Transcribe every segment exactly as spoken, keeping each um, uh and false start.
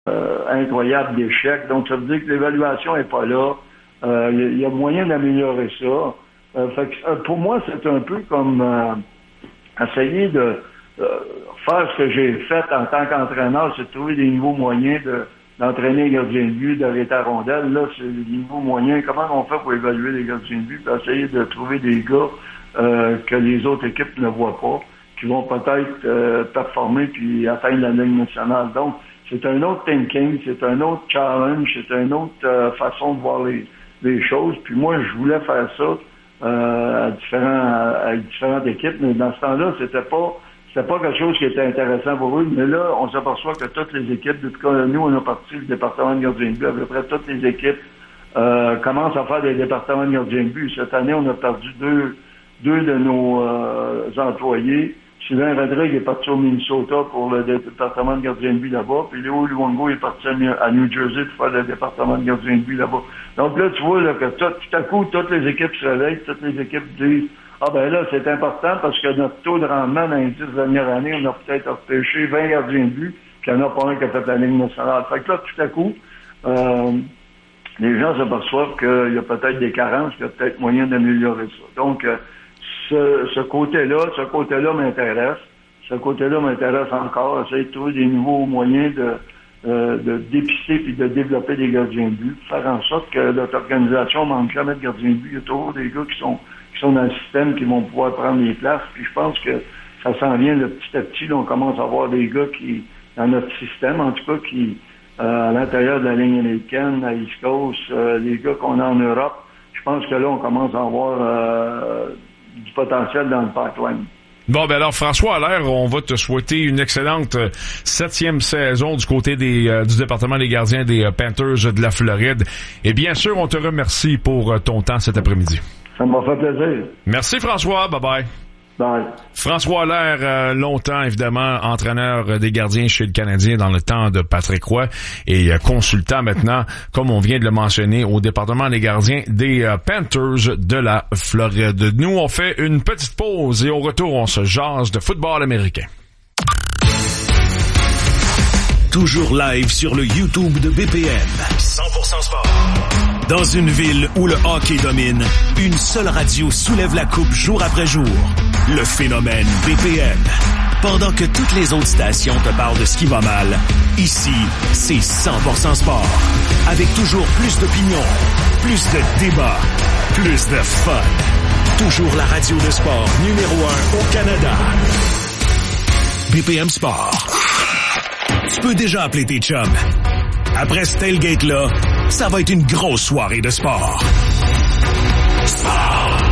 euh, incroyable d'échecs. Donc, ça veut dire que l'évaluation n'est pas là. Il euh, y, y a moyen d'améliorer ça. Euh, fait que, euh, pour moi, c'est un peu comme euh, essayer de euh, faire ce que j'ai fait en tant qu'entraîneur, c'est de trouver des nouveaux moyens de, d'entraîner les gardiens de but, d'arrêter la rondelle. Là, c'est des nouveaux moyens. Comment on fait pour évaluer les gardiens de but, puis essayer de trouver des gars euh, que les autres équipes ne voient pas, qui vont peut-être euh, performer puis atteindre la Ligue nationale. Donc, c'est un autre thinking, c'est un autre challenge, c'est une autre euh, façon de voir les, les choses. Puis moi, je voulais faire ça euh, à différents, avec différentes équipes, mais dans ce temps-là, c'était pas c'était pas quelque chose qui était intéressant pour eux. Mais là, on s'aperçoit que toutes les équipes, de tout cas, nous, on a parti du département de gardien de but, à peu près toutes les équipes euh, commencent à faire des départements de gardien de but. Cette année, on a perdu deux, deux de nos euh, employés. Sylvain Rodrigue est parti au Minnesota pour le département de gardien de but là-bas, puis Léo Luongo est parti à New Jersey pour faire le département de gardien de but là-bas. Donc là, tu vois là, que tout, tout à coup, toutes les équipes se réveillent, toutes les équipes disent « Ah ben là, c'est important parce que notre taux de rendement dans les dix dernières années, on a peut-être repêché vingt gardiens de but, puis il n'y en a pas un qui a fait la Ligue nationale. » Fait que là, tout à coup, euh, les gens s'aperçoivent qu'il y a peut-être des carences, qu'il y a peut-être moyen d'améliorer ça. Donc, euh, Ce, ce côté-là, ce côté-là m'intéresse. Ce côté-là m'intéresse encore. Essayer de trouver des nouveaux moyens de, euh, de dépister puis de développer des gardiens de but. Faire en sorte que notre organisation ne manque jamais de gardiens de but. Il y a toujours des gars qui sont qui sont dans le système qui vont pouvoir prendre les places. Puis je pense que ça s'en vient de petit à petit. Là, on commence à avoir des gars qui, dans notre système, en tout cas, qui, euh, à l'intérieur de la ligne américaine, à East Coast, euh, les gars qu'on a en Europe, je pense que là, on commence à avoir euh, du potentiel dans le pipeline. Bon, ben alors, François Allaire, on va te souhaiter une excellente euh, septième saison du côté des euh, du département des gardiens des euh, Panthers de la Floride. Et bien sûr, on te remercie pour euh, ton temps cet après-midi. Ça m'a fait plaisir. Merci, François. Bye-bye. Bye. François Allaire, euh, longtemps, évidemment, entraîneur des gardiens chez le Canadien dans le temps de Patrick Roy et euh, consultant maintenant, comme on vient de le mentionner, au département des gardiens des euh, Panthers de la Floride. Nous, on fait une petite pause et au retour, on se jase de football américain. Toujours live sur le YouTube de B P M. cent pour cent sport. Dans une ville où le hockey domine, une seule radio soulève la coupe jour après jour. Le phénomène B P M. Pendant que toutes les autres stations te parlent de ce qui va mal, ici, c'est cent pour cent sport. Avec toujours plus d'opinions, plus de débats, plus de fun. Toujours la radio de sport numéro un au Canada. B P M Sport. Tu peux déjà appeler tes chums. Après ce tailgate-là, ça va être une grosse soirée de sport. Sport!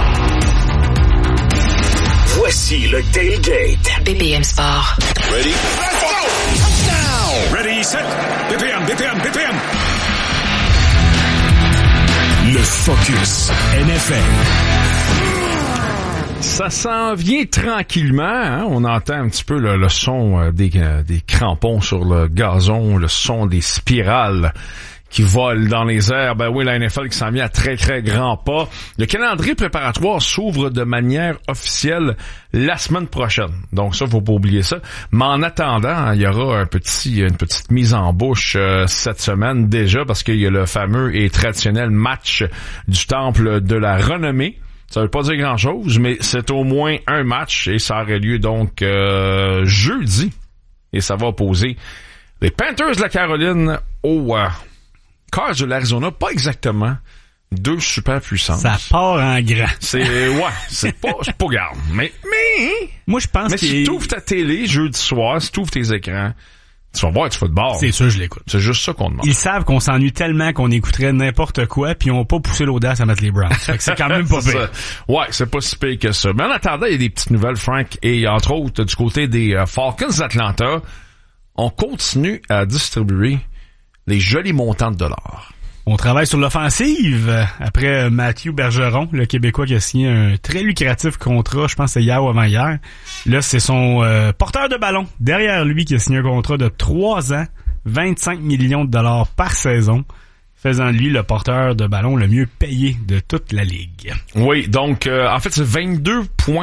Voici le tailgate. B P M Sport. Ready? Let's go! Touchdown! Ready, set, B P M, B P M, B P M. Le Focus N F L. Ça s'en vient tranquillement, hein? On entend un petit peu le, le son euh, des, euh, des crampons sur le gazon, le son des spirales qui volent dans les airs. Ben oui, la N F L qui s'en vient à très, très grands pas. Le calendrier préparatoire s'ouvre de manière officielle la semaine prochaine. Donc ça, faut pas oublier ça. Mais en attendant, il y aura un petit, une petite mise en bouche euh, cette semaine déjà parce qu'il y a le fameux et traditionnel match du Temple de la Renommée. Ça veut pas dire grand-chose, mais c'est au moins un match et ça aurait lieu donc euh, jeudi. Et ça va opposer les Panthers de la Caroline aux euh, Cards de l'Arizona. Pas exactement deux super puissances. Ça part en grand. C'est ouais, c'est pas c'est pas grave. Mais mais moi je pense mais qu'il si tu ouvres ta télé jeudi soir, si tu ouvres tes écrans, tu vas voir du football. C'est sûr, je l'écoute. C'est juste ça qu'on demande. Ils savent qu'on s'ennuie tellement qu'on écouterait n'importe quoi, puis ils ont pas poussé l'audace à mettre les Browns. Fait que c'est quand même pas pire. Ouais, c'est pas si pire que ça. Mais en attendant, il y a des petites nouvelles, Frank, et entre autres, du côté des euh, Falcons d'Atlanta, on continue à distribuer les jolis montants de dollars. On travaille sur l'offensive. Après Mathieu Bergeron, le Québécois qui a signé un très lucratif contrat, je pense que c'est hier ou avant-hier. Là, c'est son euh, porteur de ballon derrière lui qui a signé un contrat de trois ans, vingt-cinq millions de dollars par saison, faisant de lui le porteur de ballon le mieux payé de toute la ligue. Oui, donc, euh, en fait, c'est vingt-deux virgule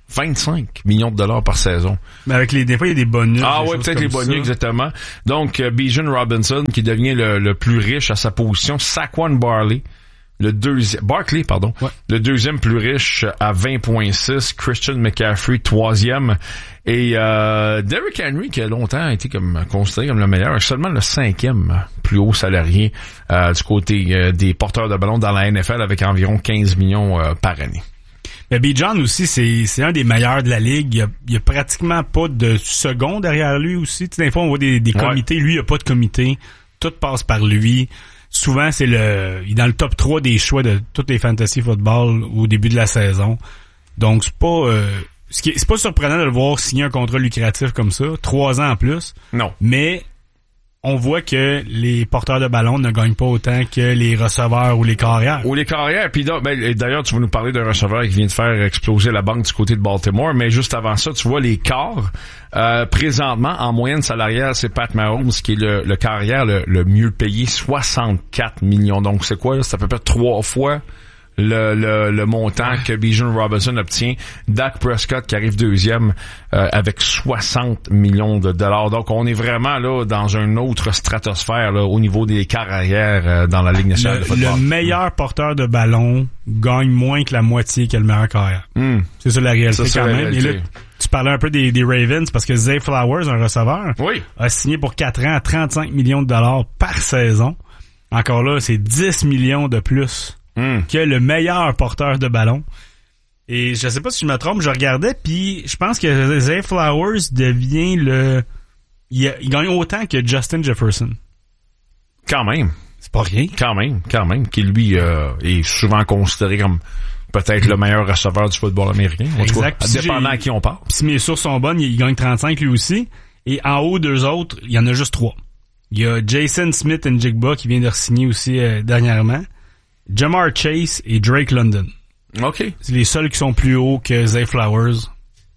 vingt-cinq millions de dollars par saison. Mais avec les, des fois, il y a des bonus. Ah ouais, peut-être les bonus, ça. Exactement. Donc, euh, Bijan Robinson, qui devient le, le plus riche à sa position. Saquon Barkley, le deuxième, Barkley, pardon. Ouais. Le deuxième plus riche à vingt virgule six. Christian McCaffrey, troisième. Et, euh, Derrick Henry, qui a longtemps été comme, considéré comme le meilleur, seulement le cinquième plus haut salarié, euh, du côté euh, des porteurs de ballon dans la N F L avec environ quinze millions euh, par année. Mais Bijan aussi, c'est, c'est un des meilleurs de la ligue. Il y a, il y a pratiquement pas de second derrière lui aussi. Tu sais, des fois, on voit des, des comités. Ouais. Lui, il n'y a pas de comité. Tout passe par lui. Souvent, c'est le, il est dans le top trois des choix de toutes les fantasy football au début de la saison. Donc, c'est pas, euh, ce qui est, c'est pas surprenant de le voir signer un contrat lucratif comme ça. Trois ans en plus. Non. Mais, on voit que les porteurs de ballon ne gagnent pas autant que les receveurs ou les carrières. Ou les carrières. Puis ben, d'ailleurs, tu vas nous parler d'un receveur qui vient de faire exploser la banque du côté de Baltimore. Mais juste avant ça, tu vois les quarts. Euh, présentement, en moyenne salariale, c'est Pat Mahomes qui est le, le carrière le, le mieux payé, soixante-quatre millions. Donc, c'est quoi? C'est à peu près trois fois le, le, le montant que Bijan Robinson obtient. Dak Prescott qui arrive deuxième euh, avec soixante millions de dollars. Donc, on est vraiment là dans une autre stratosphère là, au niveau des carrières euh, dans la Ligue nationale le, de football. Le meilleur porteur de ballon gagne moins que la moitié que le meilleur carrière. Mm. C'est ça la réalité ça, quand même. Réalité. Et là, tu parlais un peu des, des Ravens parce que Zay Flowers, un receveur, oui. a signé pour quatre ans à trente-cinq millions de dollars par saison. Encore là, c'est dix millions de plus mm. que le meilleur porteur de ballon. Et je sais pas si je me trompe, je regardais, puis je pense que Zay Flowers devient le... Il, a, il gagne autant que Justin Jefferson. Quand même. C'est pas rien. Quand même, quand même. Qui, lui, euh, est souvent considéré comme peut-être le meilleur receveur du football américain. En tout cas, dépendant à qui on parle. Si mes sources sont bonnes, il gagne trente-cinq lui aussi. Et en haut d'eux autres, il y en a juste trois. Il y a Jason Smith-Njigba qui vient de re-signer aussi euh, dernièrement. Jamar Chase et Drake London. OK. C'est les seuls qui sont plus hauts que Zay Flowers.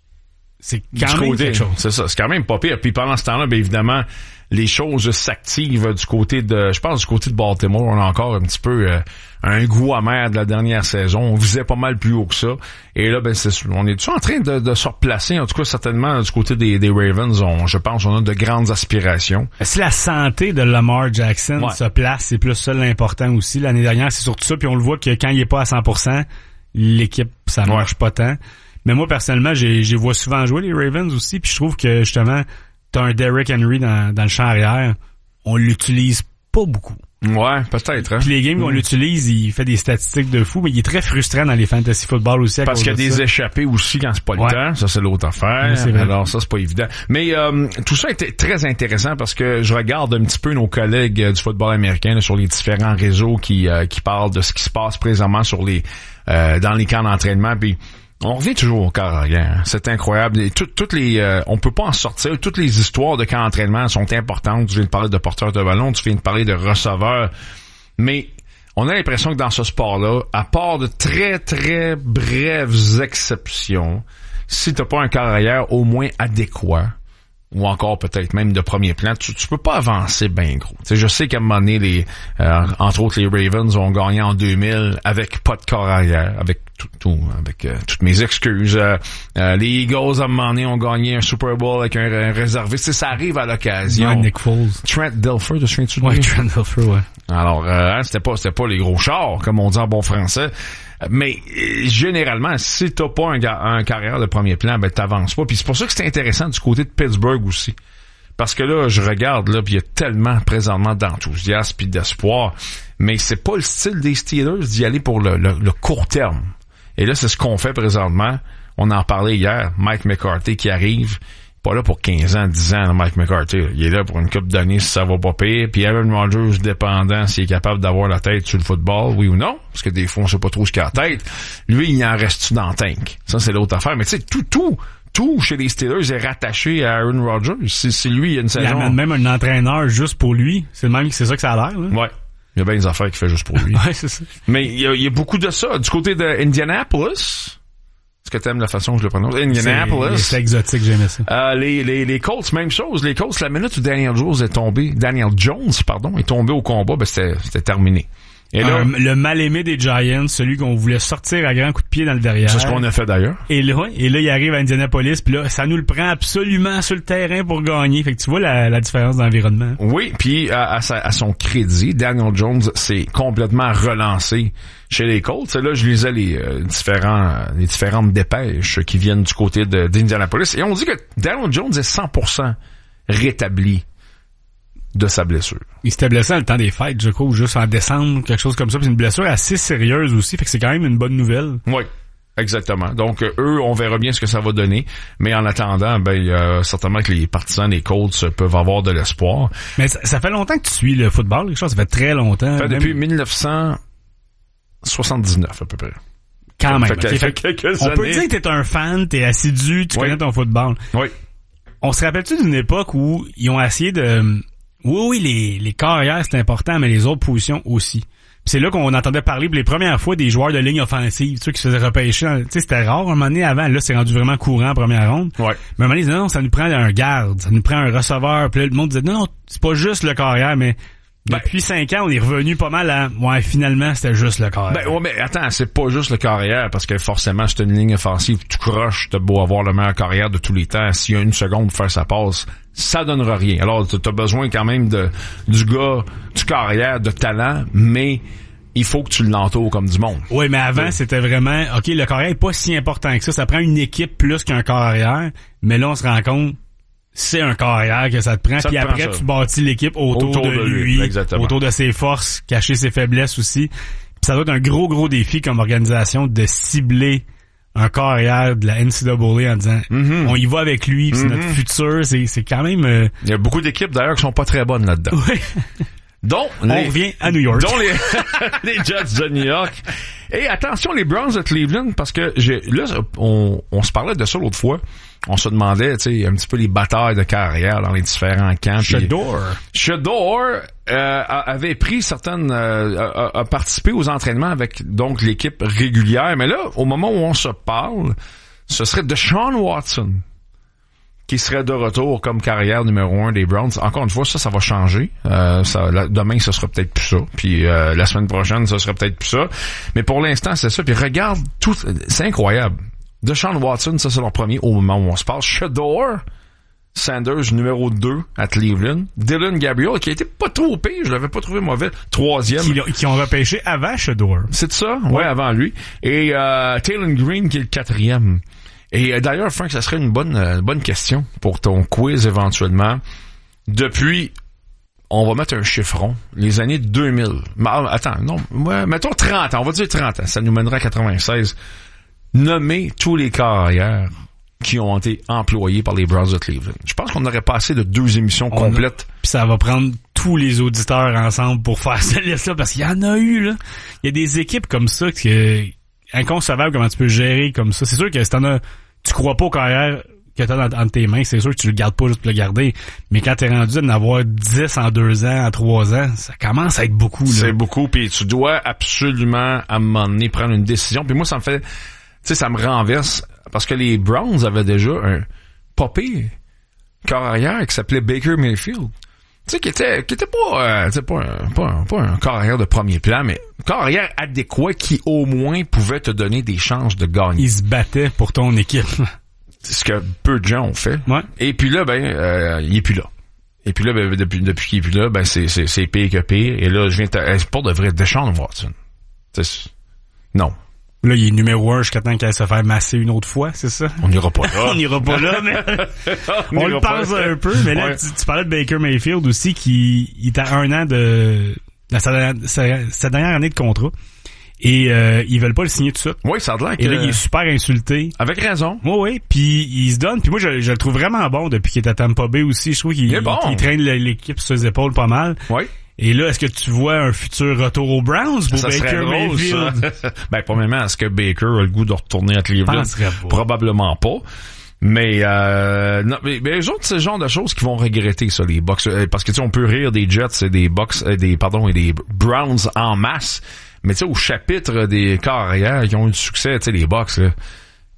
C'est quand du même côté, quelque chose. C'est ça, c'est quand même pas pire. Puis pendant ce temps-là, bien évidemment, les choses s'activent du côté de, je pense du côté de Baltimore, on a encore un petit peu euh, un goût amer de la dernière saison. On visait pas mal plus haut que ça. Et là, ben, c'est, on est en train de, de se replacer. En tout cas, certainement, du côté des, des Ravens, on, je pense, on a de grandes aspirations. Si la santé de Lamar Jackson ouais. se place, c'est plus ça l'important aussi. L'année dernière, c'est surtout ça. Puis on le voit que quand il est pas à cent pour cent, l'équipe, ça marche ouais. pas tant. Mais moi, personnellement, j'ai, j'ai vois souvent jouer les Ravens aussi. Puis je trouve que, justement, t'as un Derrick Henry dans, dans le champ arrière. On l'utilise pas beaucoup. Ouais, peut-être. Hein? Puis les games mmh. qu'on l'utilise, il fait des statistiques de fou, mais il est très frustrant dans les fantasy football aussi. À Parce qu'il y a des ça. échappées aussi quand c'est pas le ouais. temps. Ça, c'est l'autre affaire. Oui, c'est Alors ça, c'est pas évident. Mais euh, tout ça était très intéressant parce que je regarde un petit peu nos collègues euh, du football américain là, sur les différents réseaux qui euh, qui parlent de ce qui se passe présentement sur les euh, dans les camps d'entraînement. Puis on revient toujours au corps arrière. C'est incroyable. Et tout, toutes les, euh, on peut pas en sortir. Toutes les histoires de camp d'entraînement sont importantes. Tu viens de parler de porteurs de ballon, tu viens de parler de receveurs. Mais on a l'impression que dans ce sport-là, à part de très, très brèves exceptions, si t'as pas un corps arrière au moins adéquat, ou encore peut-être même de premier plan, tu, tu peux pas avancer bien gros. T'sais, je sais qu'à un moment donné, les, euh, entre autres les Ravens ont gagné en deux mille avec pas de corps arrière, avec tout, tout avec euh, toutes mes excuses. Euh, euh, les Eagles à un moment donné ont gagné un Super Bowl avec un, un réserviste. T'sais, ça arrive à l'occasion. Ouais, Nick Foles. Trent Dilfer, de souviens-tu de Ouais, Trent Dilfer, ouais. Alors, euh, hein, c'était pas, c'était pas les gros chars, comme on dit en bon français. Mais euh, généralement, si t'as pas un, un carrière de premier plan, ben t'avances pas. Puis c'est pour ça que c'est intéressant du côté de Pittsburgh aussi. Parce que là, je regarde là, puis il y a tellement présentement d'enthousiasme puis d'espoir. Mais c'est pas le style des Steelers d'y aller pour le, le, le court terme. Et là, c'est ce qu'on fait présentement. On en parlait hier. Mike McCarthy qui arrive. Pas là pour quinze ans, dix ans, Mike McCarthy. Il est là pour une couple d'années si ça va pas pire. Puis Aaron Rodgers, dépendant s'il est capable d'avoir la tête sur le football, oui ou non. Parce que des fois, on sait pas trop ce qu'il a la tête. Lui, il en reste-tu dans le tank? Ça, c'est l'autre affaire. Mais tu sais, tout, tout, tout chez les Steelers est rattaché à Aaron Rodgers. Si, si lui, il y a une saison... Il amène même un entraîneur juste pour lui. C'est le même, c'est ça que ça a l'air, là. Ouais. Il y a bien des affaires qu'il fait juste pour lui. Ouais, c'est ça. Mais il y a, il y a beaucoup de ça. Du côté de Indianapolis... Est-ce que t'aimes la façon que je le prononce? Indianapolis. C'est, c'est exotique, j'aimais ça. Euh, les, les, les Colts, même chose. Les Colts, la minute où Daniel Jones est tombé, Daniel Jones, pardon, est tombé au combat, ben c'était, c'était terminé. Et là, un, le mal-aimé des Giants, celui qu'on voulait sortir à grands coups de pied dans le derrière. C'est ce qu'on a fait d'ailleurs. Et là, et là, il arrive à Indianapolis, puis là, ça nous le prend absolument sur le terrain pour gagner. Fait que tu vois la, la différence d'environnement. Oui, puis à, à, sa, à son crédit, Daniel Jones s'est complètement relancé chez les Colts. Et là, je lisais les euh, différents, les différentes dépêches qui viennent du côté de, d'Indianapolis, et on dit que Daniel Jones est cent pour cent rétabli de sa blessure. Il s'était blessé dans le temps des fêtes, je crois, ou juste en décembre, quelque chose comme ça. Puis c'est une blessure assez sérieuse aussi, fait que c'est quand même une bonne nouvelle. Oui, exactement. Donc, euh, eux, on verra bien ce que ça va donner. Mais en attendant, ben, euh, certainement que les partisans des Colts peuvent avoir de l'espoir. Mais ça, ça fait longtemps que tu suis le football, quelque chose, ça fait très longtemps. Ça fait même... depuis dix-neuf cent soixante-dix-neuf, à peu près. Quand même. Ça fait, Okay, fait quelques on années. peut dire que t'es un fan, t'es assidu, tu oui. connais ton football. Oui. On se rappelle-tu d'une époque où ils ont essayé de... Oui, oui, les, les carrières, c'est important, mais les autres positions aussi. Puis c'est là qu'on entendait parler pour les premières fois des joueurs de ligne offensive, tu sais, qui se faisaient repêcher. Tu sais, c'était rare un moment donné avant. Là, c'est rendu vraiment courant en première ronde. Ouais. Mais à un moment donné, ils disaient, non, ça nous prend un garde, ça nous prend un receveur. Puis là, le monde disait, non, non, c'est pas juste le carrière, mais... Ben, depuis cinq ans, on est revenu pas mal à... Ouais, finalement, c'était juste le carrière. Ben, ouais, mais attends, c'est pas juste le carrière, parce que forcément, c'est une ligne offensive, tu croches, t'as beau avoir le meilleur carrière de tous les temps, s'il y a une seconde pour faire sa passe, ça donnera rien. Alors, t'as besoin quand même de du gars, du carrière, de talent, mais il faut que tu l'entoures comme du monde. Oui, mais avant, oui. C'était vraiment... OK, le carrière est pas si important que ça. Ça prend une équipe plus qu'un carrière, mais là, on se rend compte... C'est un carrière que ça te prend, puis après tu bâtis l'équipe autour, autour de, de lui, lui autour de ses forces, cacher ses faiblesses aussi. Puis ça doit être un gros gros défi comme organisation de cibler un carrière de la N C double A en disant mm-hmm. on y va avec lui, mm-hmm. c'est notre futur, c'est c'est quand même euh... Il y a beaucoup d'équipes d'ailleurs qui sont pas très bonnes là-dedans. Oui. Donc on les, revient à New York. Dont les, les Jets de New York. Et attention les Browns de Cleveland, parce que j'ai là on, on se parlait de ça l'autre fois. On se demandait, tu sais, un petit peu les batailles de carrière dans les différents camps. Shedeur. Shedeur euh, avait pris certaines, euh, a, a participé aux entraînements avec donc l'équipe régulière. Mais là, au moment où on se parle, ce serait Deshaun Watson qui serait de retour comme carrière numéro un des Browns. Encore une fois, ça, ça va changer. Euh, ça, là, demain, ce sera peut-être plus ça. Puis euh, la semaine prochaine, ce sera peut-être plus ça. Mais pour l'instant, c'est ça. Puis regarde, tout, c'est incroyable. Deshaun Watson, ça c'est leur premier au moment où on se parle. Shedeur Sanders, numéro deux à Cleveland. Dylan Gabriel, qui a été pas trop pire, je l'avais pas trouvé mauvais. Troisième. Qui, qui ont repêché avant Shedeur. C'est ça? Ouais, ouais, avant lui. Et euh, Taylor Green, qui est le quatrième. Et euh, d'ailleurs, Frank, ça serait une bonne, euh, bonne question pour ton quiz éventuellement. Depuis... On va mettre un chiffron. Les années deux mille. Attends, non, ouais, mettons trente ans. On va dire trente ans. Ça nous mènera à quatre-vingt-seize. Nommer tous les carrières qui ont été employés par les Browns de Cleveland. Je pense qu'on aurait passé de deux émissions on complètes. Puis ça va prendre tous les auditeurs ensemble pour faire cette liste-là, parce qu'il y en a eu, là. Il y a des équipes comme ça qui est inconcevable comment tu peux gérer comme ça. C'est sûr que si t'en as, tu crois pas aux carrières que t'as dans, entre tes mains, c'est sûr que tu le gardes pas juste pour le garder. Mais quand t'es rendu à en avoir dix en deux ans, en trois ans, ça commence à être beaucoup, là. C'est beaucoup, puis tu dois absolument, à un moment donné, prendre une décision. Puis moi, ça me fait... Tu sais, ça me renverse, parce que les Browns avaient déjà un popé carrière qui s'appelait Baker Mayfield. Tu sais, qui était, qui était pas, euh, tu sais, pas un, pas un, pas un carrière de premier plan, mais un carrière adéquat qui, au moins, pouvait te donner des chances de gagner. Il se battait pour ton équipe. C'est ce que peu de gens ont fait. Ouais. Et puis là, ben, euh, il est plus là. Et puis là, ben, depuis, depuis qu'il est plus là, ben, c'est, c'est, c'est pire que pire. Et là, je viens de, c'est pas de vrai Deshaun Watson. C'est, non. Là, il est numéro un jusqu'à temps qu'elle se fasse masser une autre fois, c'est ça? On n'ira pas là. On n'ira pas là, mais on, on le pense un peu. Mais là, ouais. tu, tu parlais de Baker Mayfield aussi, qui il est à un an de, de sa, sa, sa dernière année de contrat. Et euh, ils veulent pas le signer tout de suite. Oui, ça a l'air que... Et là, il est super insulté. Avec raison. Oui, oui. Puis il se donne. Puis moi, je, je le trouve vraiment bon depuis qu'il est à Tampa Bay aussi. Je trouve qu'il bon. il traîne l'équipe sur ses épaules pas mal. Oui. Et là, est-ce que tu vois un futur retour aux Browns pour ça Baker drôle, Mayfield? Ça. Ben, premièrement, est-ce que Baker a le goût de retourner à Cleveland? Probablement pas. Mais, euh, non, mais, mais eux autres, c'est le genre de choses qui vont regretter, ça, les Bucks. Parce que, tu sais, on peut rire des Jets et des Bucks, des, pardon, et des Browns en masse. Mais, tu sais, au chapitre des carrières qui ont eu du succès, tu sais, les Bucks, là.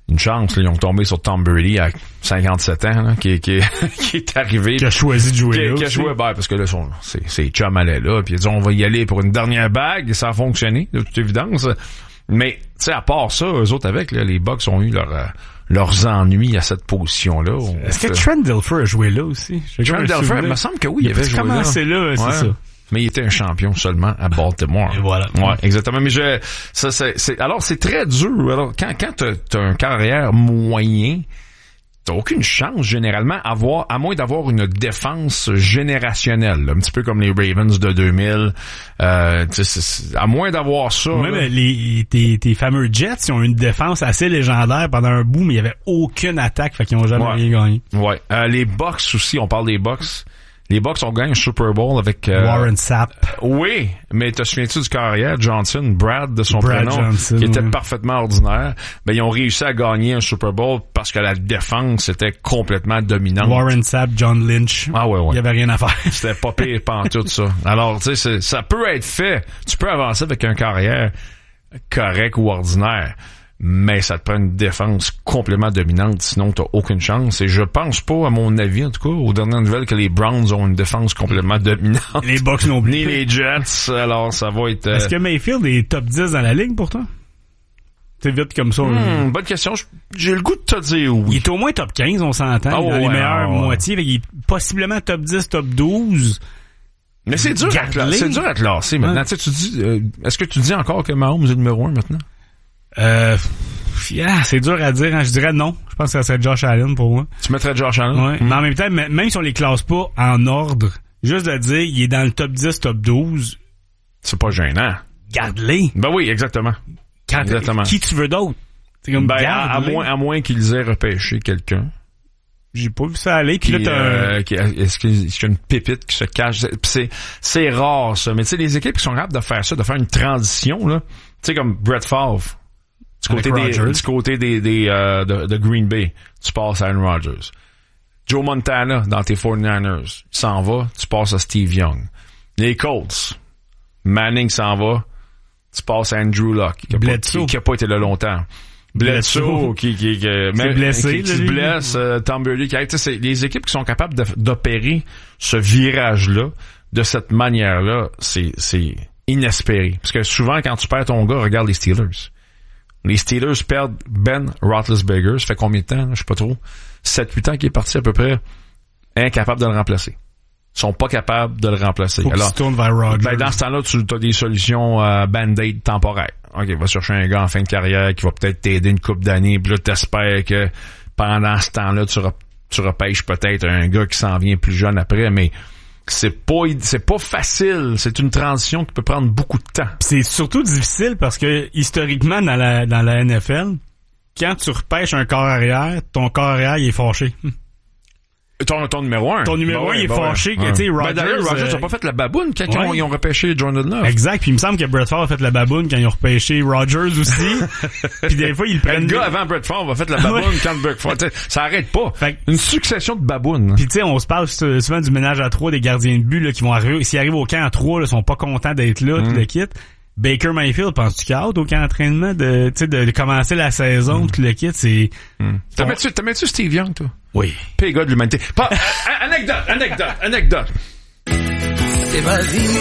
une chance, là, ils ont tombé sur Tom Brady à cinquante-sept ans, là, qui, qui, qui est arrivé. Qui a choisi de jouer qui, là. Qui a aussi. joué, ben, parce que là, son, ses, ses chums allaient là, puis ils disent, on va y aller pour une dernière bague, et ça a fonctionné, de toute évidence. Mais, tu sais, à part ça, eux autres avec, là, les Bucks ont eu leur, euh, leurs ennuis à cette position-là. Est-ce que Trent Dilfer a joué là aussi? Trent Dilfer, il me semble que oui, il, il avait joué là. commencé là, c'est ouais. ça. Mais il était un champion seulement à Baltimore. Et voilà. Ouais, exactement. Mais je, ça, c'est, c'est, alors c'est très dur. Alors, quand, quand t'as, t'as un carrière moyen, t'as aucune chance, généralement, à avoir, à moins d'avoir une défense générationnelle, là, un petit peu comme les Ravens de deux mille, euh, c'est, c'est, à moins d'avoir ça. Même là, les, tes, tes fameux Jets, ils ont une défense assez légendaire pendant un bout, mais il y avait aucune attaque, fait qu'ils ont jamais ouais. rien gagné. Ouais. Euh, les Bucks aussi, on parle des Bucks. Les Bucks ont gagné un Super Bowl avec... Euh, Warren Sapp. Oui, mais te souviens-tu du carrière, Johnson, Brad de son Brad prénom, Johnson, qui était oui. parfaitement ordinaire. Ben, ils ont réussi à gagner un Super Bowl parce que la défense était complètement dominante. Warren Sapp, John Lynch. Ah ouais, ouais. Il y avait rien à faire. C'était pas pire pantoute, ça. Alors, tu sais, ça peut être fait. Tu peux avancer avec un carrière correct ou ordinaire. Mais ça te prend une défense complètement dominante, sinon t'as aucune chance. Et je pense pas, à mon avis, en tout cas, aux dernières nouvelles, que les Browns ont une défense complètement dominante. Les Bucks non plus. Ni les Jets, alors ça va être... Euh... Est-ce que Mayfield est top dix dans la ligue pour toi? C'est vite comme ça. Hmm, bonne question. J'ai le goût de te dire oui. Il est au moins top quinze, on s'entend. Oh, dans ouais, les meilleures ouais. moitiés. Il est possiblement top dix, top douze. Mais c'est dur, à classer, c'est dur à classer maintenant. Ouais. Tu sais, tu dis, euh, est-ce que tu dis encore que Mahomes est le numéro un maintenant? Euh, yeah, c'est dur à dire. Hein. Je dirais non. Je pense que ça serait Josh Allen pour moi. Tu mettrais Josh Allen? Ouais. Mm. Mais en même temps, même si on les classe pas en ordre, juste de dire, il est dans le top dix, top douze. C'est pas gênant. Garde-les. Ben oui, exactement. Quand, exactement. Qui tu veux d'autre? C'est comme, ben, à, à moins, à moins qu'ils aient repêché quelqu'un. J'ai pas vu ça aller. Puis là, t'as euh, qui, est-ce qu'il y a une pépite qui se cache? C'est, c'est rare, ça. Mais tu sais, les équipes qui sont capables de faire ça, de faire une transition, là. Tu sais, comme Brett Favre. Du côté des, du côté des, des, euh, de, de Green Bay, tu passes à Aaron Rodgers. Joe Montana, dans tes forty-niners, il s'en va, tu passes à Steve Young. Les Colts, Manning s'en va, tu passes à Andrew Luck, qui a, pas, qui, qui a pas été là longtemps. Bledsoe, qui, qui, qui, même, blessé, qui, qui se blesse, euh, Tom Brady, qui, tu sais, c'est les équipes qui sont capables de, d'opérer ce virage-là, de cette manière-là, c'est, c'est inespéré. Parce que souvent, quand tu perds ton gars, regarde les Steelers. Les Steelers perdent Ben Roethlisberger. Ça fait combien de temps? Je sais pas trop. sept huit ans qu'il est parti à peu près. Incapable de le remplacer. Ils sont pas capables de le remplacer. Faut Alors, qu'il se tourne vers Rodgers. Ben, dans ce temps-là, tu as des solutions euh, band-aid temporaires. OK, va chercher un gars en fin de carrière qui va peut-être t'aider une couple d'années. Puis là, t'espères que pendant ce temps-là, tu, rep- tu repêches peut-être un gars qui s'en vient plus jeune après. Mais c'est pas c'est pas facile, c'est une transition qui peut prendre beaucoup de temps. Pis c'est surtout difficile parce que historiquement dans la dans la N F L, quand tu repêches un corps arrière, ton corps arrière il est fâché. Ton, ton numéro un. Ton numéro un, il est bah fâché. Ouais. Tu sais, Ben Rodgers, d'ailleurs, Rodgers n'a euh, pas fait la baboune quand ouais. ils, ont, ils ont repêché Jordan Love. Exact. Puis il me semble que Brett Favre a fait la baboune quand ils ont repêché Rodgers aussi. Puis des fois, ils Ben, prennent... le gars avant Brett Favre a fait la baboune Ouais. quand Brett Favre... Ça arrête pas. Fait que- Une succession de babounes. Puis tu sais, on se parle souvent du ménage à trois des gardiens de but là, qui vont arriver... S'ils arrivent au camp à trois, là, sont pas contents d'être là, Mm. tout le kit. Baker Mayfield, penses-tu qu'il a hâte au camp d'entraînement de, tu sais, de commencer la saison, Mm. tout le kit, c'est... Mm. T'as mis-tu, t'as mis-tu Steve Young, toi? Oui. Pire gars de l'humanité. Pas, anecdote, anecdote, anecdote. C'est ma vie,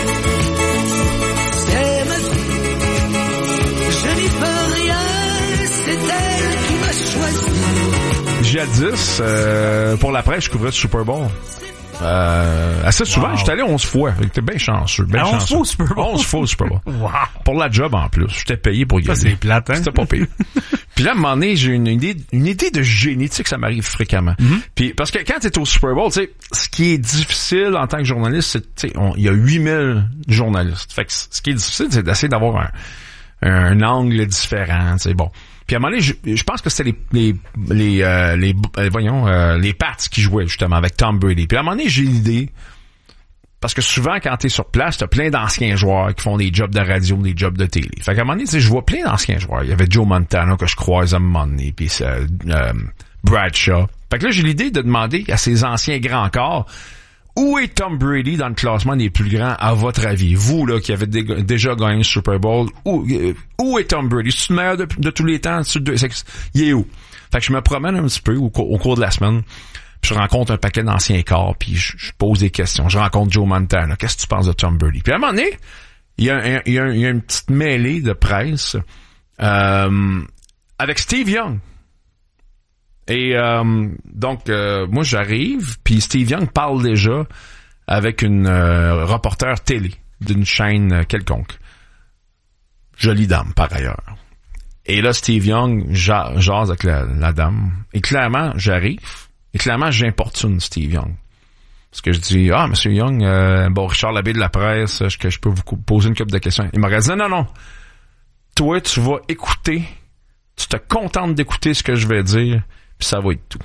c'est ma vie, je n'y peux rien, c'est elle qui m'a choisi. Jadis, euh, pour la presse, je couvrais le Super Bowl. Euh, assez souvent, Wow. j'étais allé onze fois. J'étais bien chanceux, bien À onze chanceux. fois au Super Bowl? onze fois au Super Bowl. Wow. Pour la job, en plus. J'étais payé pour y Ça, aller. c'est plate, hein? C'était pas pire. Puis là, à un moment donné, j'ai une idée, une idée de génie. Tu sais que ça m'arrive fréquemment. Mm-hmm. Puis, parce que quand t'es au Super Bowl, tu sais, ce qui est difficile en tant que journaliste, c'est, tu sais, on- il y a huit mille journalistes. Fait que ce qui est difficile, c'est d'essayer d'avoir un, un angle différent, tu sais, bon. Puis à un moment donné, je, je pense que c'était les les les euh, les euh, voyons euh, les Pats qui jouaient justement avec Tom Brady. Puis à un moment donné, j'ai l'idée parce que souvent quand t'es sur place, t'as plein d'anciens joueurs qui font des jobs de radio, des jobs de télé. Fait qu'à un moment donné, tu sais, je vois plein d'anciens joueurs. Il y avait Joe Montana que je croise à un moment donné, puis euh, euh, Bradshaw. Fait que là, j'ai l'idée de demander à ces anciens grands corps Où est Tom Brady dans le classement des plus grands, à votre avis? Vous, là, qui avez dé- déjà gagné le Super Bowl, où, euh, où est Tom Brady? C'est le meilleur de, de tous les temps? C'est, c'est, il est où? Fait que je me promène un petit peu au, au cours de la semaine, puis je rencontre un paquet d'anciens corps, puis je, je pose des questions. Je rencontre Joe Montana. Qu'est-ce que tu penses de Tom Brady? Puis à un moment donné, il y a, un, il y a, un, il y a une petite mêlée de presse euh, avec Steve Young. Et euh, donc, euh, moi, j'arrive, puis Steve Young parle déjà avec une euh, reporter télé d'une chaîne euh, quelconque. Jolie dame, par ailleurs. Et là, Steve Young ja- jase avec la, la dame. Et clairement, j'arrive, et clairement, j'importune Steve Young. Parce que je dis, ah, Monsieur Young, euh, bon, Richard Labbé de la presse, est-ce que je peux vous poser une couple de questions? Il m'a dit, non, non, toi, tu vas écouter, tu te contentes d'écouter ce que je vais dire, puis ça va être tout.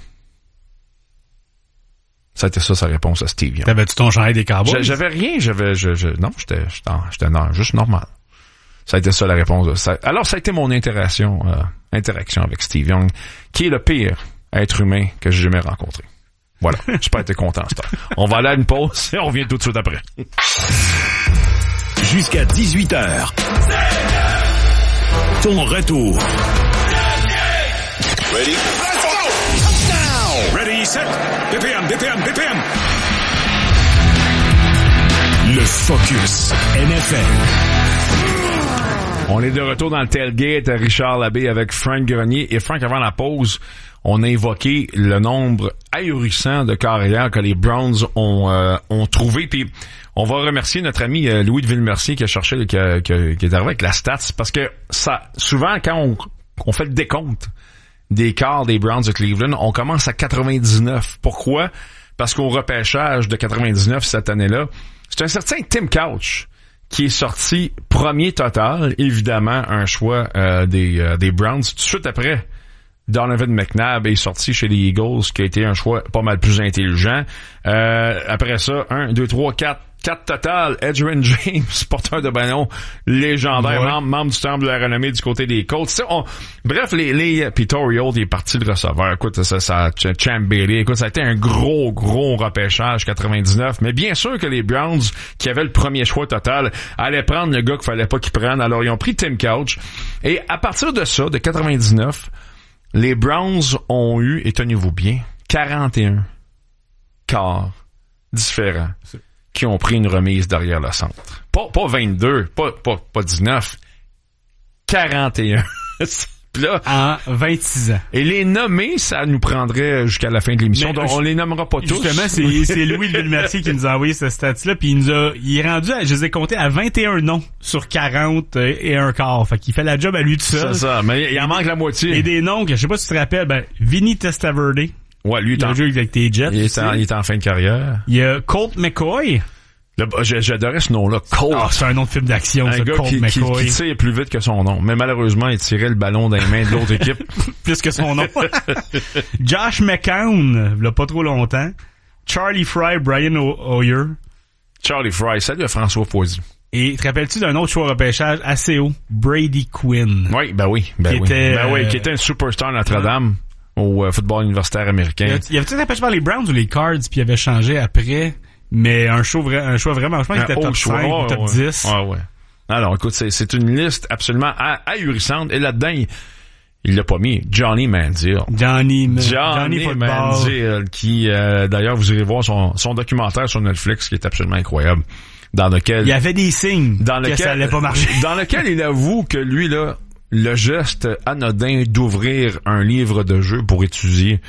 Ça a été ça sa réponse à Steve Young. T'avais-tu ton chandail des Cowboys? J'avais rien, j'avais, je, je, non, j'étais, j'étais, j'étais non, juste normal. Ça a été ça la réponse. Ça, alors, ça a été mon interaction, euh, interaction avec Steve Young, qui est le pire être humain que j'ai jamais rencontré. Voilà, j'espère que t'es content, Star. On va aller à une pause et on revient tout de suite après. Jusqu'à dix-huit heures. Ton retour. Ready? Ready, set. B P M, B P M, B P M. Le Focus N F L. On est de retour dans le tailgate à Richard Labbé avec Frank Grenier. Et Frank, avant la pause, on a évoqué le nombre ahurissant de carrières que les Browns ont, euh, ont trouvé. Puis on va remercier notre ami euh, Louis de Villemercier qui a cherché, qui, a, qui, a, qui est arrivé avec la stats. Parce que ça, souvent, quand on, on fait le décompte des quarts des Browns de Cleveland, on commence à quatre-vingt-dix-neuf. Pourquoi? Parce qu'au repêchage de quatre-vingt-dix-neuf cette année-là, c'est un certain Tim Couch qui est sorti premier total, évidemment un choix euh, des, euh, des Browns. Tout de suite après, Donovan McNabb est sorti chez les Eagles, qui a été un choix pas mal plus intelligent. Euh, après ça, un, deux, trois, quatre, quatre total. Edgerrin James, porteur de ballon légendaire, ouais. membre, membre du temple de la renommée du côté des Colts. Ça, on, bref, les, les, puis Torrey Holt est parti de receveur. Écoute, ça, ça, Champ Bailey. Écoute, ça a été un gros, gros repêchage quatre-vingt-dix-neuf. Mais bien sûr que les Browns, qui avaient le premier choix total, allaient prendre le gars qu'il fallait pas qu'ils prennent. Alors, ils ont pris Tim Couch. Et à partir de ça, de quatre-vingt-dix-neuf, les Browns ont eu, et tenez-vous bien, quarante et un quarts différents qui ont pris une remise derrière le centre. Pas, pas vingt-deux, pas, pas, pas dix-neuf, quarante et un. Puis là, en vingt-six ans. Et les nommer, ça nous prendrait jusqu'à la fin de l'émission. Mais, donc, on les nommera pas tous. Justement, c'est, c'est Louis de Villemercier qui nous a envoyé ce stat-là, puis il nous a, il est rendu, à, je les ai comptés à vingt et un noms sur quarante et un quart. Fait qu'il fait la job à lui tout seul. C'est ça, mais il en manque la moitié. Et des noms que, je sais pas si tu te rappelles, ben, Vinny Testaverde. Ouais, lui, il est en, avec tes Jets. Il est, en, il est en fin de carrière. Il y a Colt McCoy. Là, j'adorais ce nom-là, Colt. Ah, c'est un nom de film d'action, un ça, gars Colt qui, McCoy. Qui, qui tire plus vite que son nom. Mais malheureusement, il tirait le ballon dans les mains de l'autre équipe. Plus que son nom. Josh McCown, il y a pas trop longtemps. Charlie Fry, Brian Hoyer. Charlie Fry, salut à François Foisy. Et te rappelles-tu d'un autre choix repêchage assez haut? Brady Quinn. Oui, ben oui, ben qui oui. Était, ben oui, qui était un superstar à Notre-Dame. Ouais. Au euh, football universitaire américain. Il avait-tu repêché par les Browns ou les Cards, puis il avait changé après, mais un choix, vra- un choix vraiment, je pense qu'il était top choix, cinq, ouais, top ouais. dix. Ah ouais. Alors, écoute, c'est, c'est une liste absolument ahurissante. Et là-dedans, il, il l'a pas mis. Johnny Manziel. Johnny, Ma- Johnny, Johnny Manziel, qui, euh, d'ailleurs, vous irez voir son, son documentaire sur Netflix, qui est absolument incroyable. Dans lequel... Il y avait des signes dans que lequel, ça allait pas marcher. Dans lequel il avoue que lui, là, le geste anodin d'ouvrir un livre de jeu pour étudier,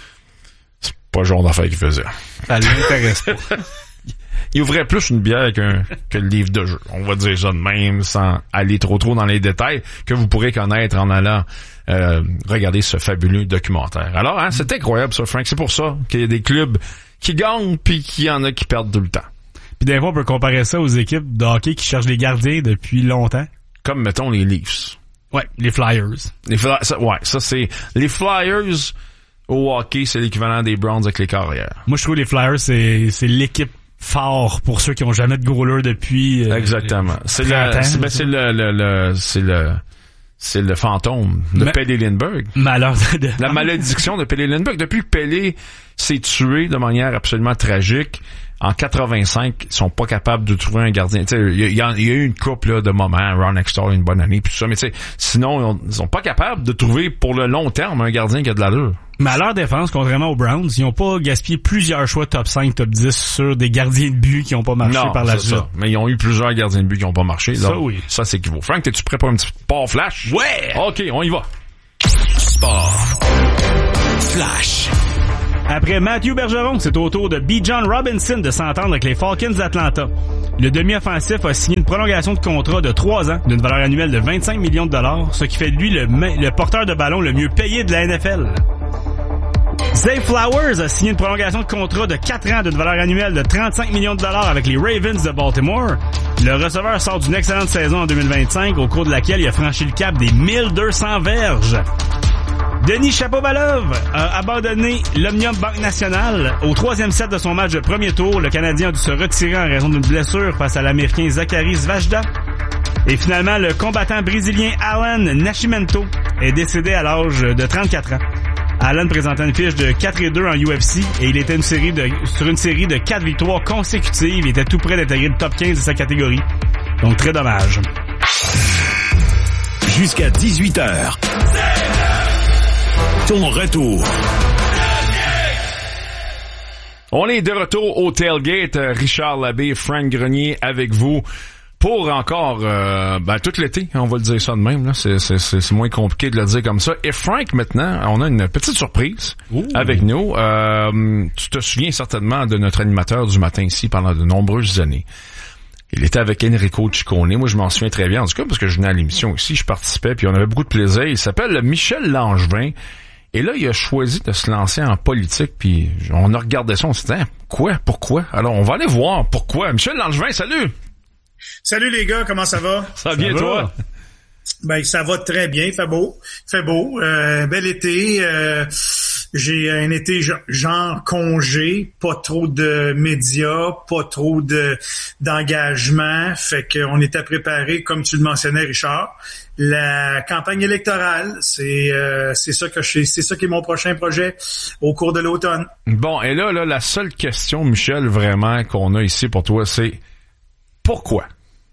c'est pas le genre d'affaire qu'il faisait. Ça l'intéresse pas. Il ouvrait plus une bière qu'un, que le livre de jeu. On va dire ça de même, sans aller trop trop dans les détails, que vous pourrez connaître en allant euh, regarder ce fabuleux documentaire. Alors, hein, c'est incroyable ça, Frank. C'est pour ça qu'il y a des clubs qui gagnent puis qu'il y en a qui perdent tout le temps. Puis des fois, on peut comparer ça aux équipes de hockey qui cherchent les gardiens depuis longtemps. Comme, mettons, les Leafs. Ouais, les Flyers. Les Flyers, ça, ouais, ça c'est... Les Flyers, au hockey, c'est l'équivalent des Browns avec les carrières. Moi, je trouve que les Flyers, c'est, c'est l'équipe fort pour ceux qui ont jamais de goaler depuis... Euh, Exactement. C'est, la, c'est, ben, c'est le, le, le, c'est le... C'est le fantôme de Ma- Pelle Lindbergh. Malheur de... La malédiction de Pelle Lindbergh. Depuis que Pelle s'est tué de manière absolument tragique, en quatre-vingt-cinq, ils sont pas capables de trouver un gardien. Tu sais, il y, y, y a eu une couple là, de moments, Ron Extall une bonne année, puis tout ça, mais tu sais, sinon, ils sont pas capables de trouver pour le long terme un gardien qui a de l'allure. Mais à leur défense, contrairement aux Browns, ils ont pas gaspillé plusieurs choix top cinq, top dix sur des gardiens de but qui ont pas marché non, par la suite. Ça. Mais ils ont eu plusieurs gardiens de but qui ont pas marché. Ça, là. oui. Ça, c'est qu'il vaut. Frank, t'es-tu prêt pour un petit sport flash? Ouais! OK, on y va. Sport flash. Après Matthew Bergeron, c'est au tour de B. John Robinson de s'entendre avec les Falcons d'Atlanta. Le demi-offensif a signé une prolongation de contrat de trois ans d'une valeur annuelle de vingt-cinq millions de dollars, ce qui fait de lui le, le porteur de ballon le mieux payé de la N F L. Zay Flowers a signé une prolongation de contrat de quatre ans d'une valeur annuelle de trente-cinq millions de dollars avec les Ravens de Baltimore. Le receveur sort d'une excellente saison en deux mille vingt-cinq, au cours de laquelle il a franchi le cap des mille deux cents verges. Denis Shapovalov a abandonné l'Omnium Banque Nationale. Au troisième set de son match de premier tour, le Canadien a dû se retirer en raison d'une blessure face à l'Américain Zachary Svajda. Et finalement, le combattant brésilien Alan Nascimento est décédé à l'âge de trente-quatre ans. Alan présentait une fiche de quatre et deux en U F C et il était une série de, sur une série de quatre victoires consécutives. Il était tout près d'intégrer le top quinze de sa catégorie. Donc, très dommage. Jusqu'à dix-huit heures. Ton retour. On est de retour au Tailgate. Richard Labbé, Frank Grenier avec vous pour encore euh, ben, tout l'été. On va le dire ça de même. Là. C'est, c'est, c'est, c'est moins compliqué de le dire comme ça. Et Frank, maintenant, on a une petite surprise Ouh. avec nous. Euh, tu te souviens certainement de notre animateur du matin ici pendant de nombreuses années. Il était avec Enrico Ciccone. Moi, je m'en souviens très bien. En tout cas, parce que je venais à l'émission ici, je participais, puis on avait beaucoup de plaisir. Il s'appelle Michel Langevin. Et là, il a choisi de se lancer en politique, puis on a regardé ça, on s'est dit, hein, quoi, pourquoi? Alors, on va aller voir pourquoi. Michel Langevin, salut! Salut les gars, comment ça va? Ça va bien, toi? Ben, ça va très bien, il fait beau, il fait beau, euh, bel été, euh, j'ai un été genre congé, pas trop de médias, pas trop de d'engagement, fait qu'on était préparé, comme tu le mentionnais, Richard. La campagne électorale, c'est euh, c'est ça que je fais, c'est ça qui est mon prochain projet au cours de l'automne. Bon, et là, là, la seule question, Michel, vraiment qu'on a ici pour toi, c'est pourquoi?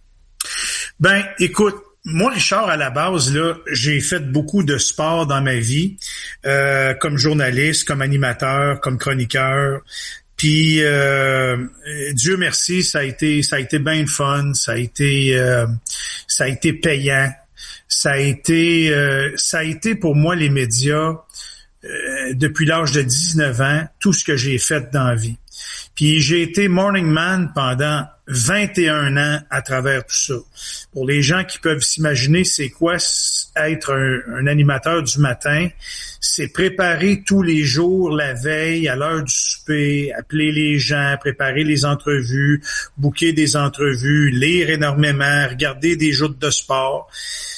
Ben, écoute, moi, Richard, à la base, là, j'ai fait beaucoup de sport dans ma vie, euh, comme journaliste, comme animateur, comme chroniqueur. Puis euh, Dieu merci, ça a été ça a été bien fun, ça a été euh, ça a été payant, ça a été euh, ça a été pour moi les médias euh, depuis l'âge de dix-neuf ans, tout ce que j'ai fait dans la vie. Puis j'ai été morning man pendant vingt et un ans à travers tout ça. Pour les gens qui peuvent s'imaginer c'est quoi être un, un animateur du matin, c'est préparer tous les jours la veille à l'heure du souper, appeler les gens, préparer les entrevues, booker des entrevues, lire énormément, regarder des joutes de sport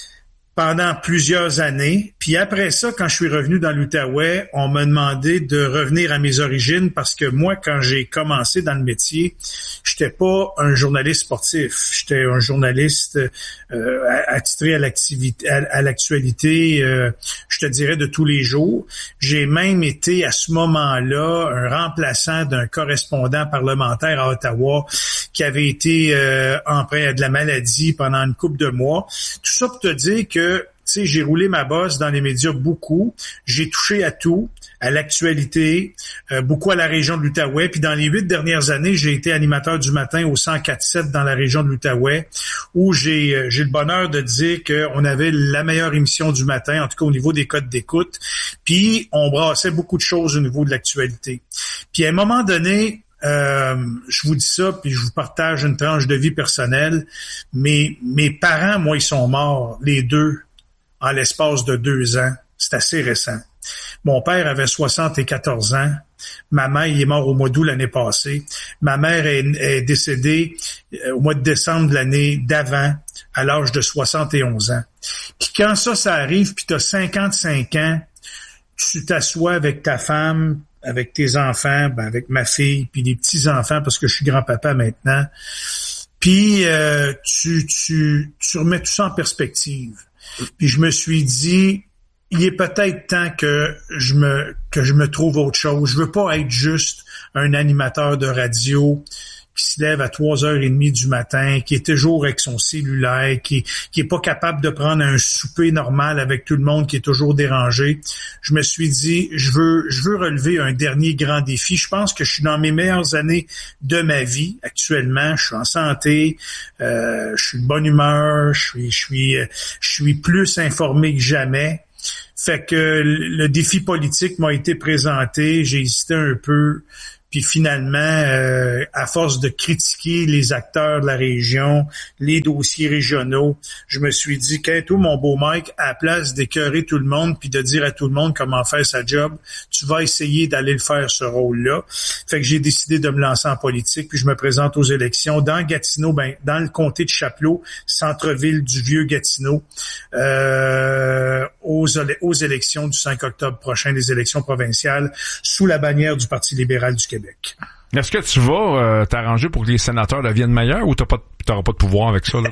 pendant plusieurs années. Puis après ça, quand je suis revenu dans l'Outaouais, on m'a demandé de revenir à mes origines parce que moi, quand j'ai commencé dans le métier, j'étais pas un journaliste sportif. J'étais un journaliste euh, attitré à l'activité, à, à l'actualité, euh, je te dirais, de tous les jours. J'ai même été à ce moment-là un remplaçant d'un correspondant parlementaire à Ottawa qui avait été euh, emprunt de la maladie pendant une couple de mois. Tout ça pour te dire que tu sais, j'ai roulé ma bosse dans les médias beaucoup. J'ai touché à tout, à l'actualité, euh, beaucoup à la région de l'Outaouais. Puis dans les huit dernières années, j'ai été animateur du matin au cent quatre sept dans la région de l'Outaouais, où j'ai euh, j'ai le bonheur de dire qu'on avait la meilleure émission du matin, en tout cas au niveau des codes d'écoute. Puis on brassait beaucoup de choses au niveau de l'actualité. Puis à un moment donné, Euh, je vous dis ça, puis je vous partage une tranche de vie personnelle. Mais mes parents, moi, ils sont morts, les deux, en l'espace de deux ans. C'est assez récent. Mon père avait soixante-quatorze ans. Ma mère, il est mort au mois d'août l'année passée. Ma mère est, est décédée au mois de décembre de l'année d'avant, à l'âge de soixante et onze ans. Puis quand ça, ça arrive, puis tu as cinquante-cinq ans, tu t'assois avec ta femme, avec tes enfants, ben avec ma fille, puis des petits-enfants, parce que je suis grand-papa maintenant. Puis euh, tu, tu, tu remets tout ça en perspective. Puis je me suis dit, il est peut-être temps que je me que je me trouve autre chose. Je veux pas être juste un animateur de radio qui se lève à trois heures trente du matin, qui est toujours avec son cellulaire, qui qui est pas capable de prendre un souper normal avec tout le monde, qui est toujours dérangé. Je me suis dit, je veux je veux relever un dernier grand défi. Je pense que je suis dans mes meilleures années de ma vie actuellement. Je suis en santé, euh, je suis de bonne humeur, je suis je suis je suis plus informé que jamais. Fait que le défi politique m'a été présenté, j'ai hésité un peu. Puis finalement, euh, à force de critiquer les acteurs de la région, les dossiers régionaux, je me suis dit, qu'est-ce mon beau Mike, à la place d'écœurer tout le monde puis de dire à tout le monde comment faire sa job, tu vas essayer d'aller le faire, ce rôle-là. Fait que j'ai décidé de me lancer en politique, puis je me présente aux élections dans Gatineau, ben dans le comté de Chapleau, centre-ville du vieux Gatineau, euh, aux, aux élections du cinq octobre prochain, les élections provinciales, sous la bannière du Parti libéral du Québec. Est-ce que tu vas euh, t'arranger pour que les sénateurs deviennent meilleurs ou t'as pas, t'auras pas de pouvoir avec ça, là?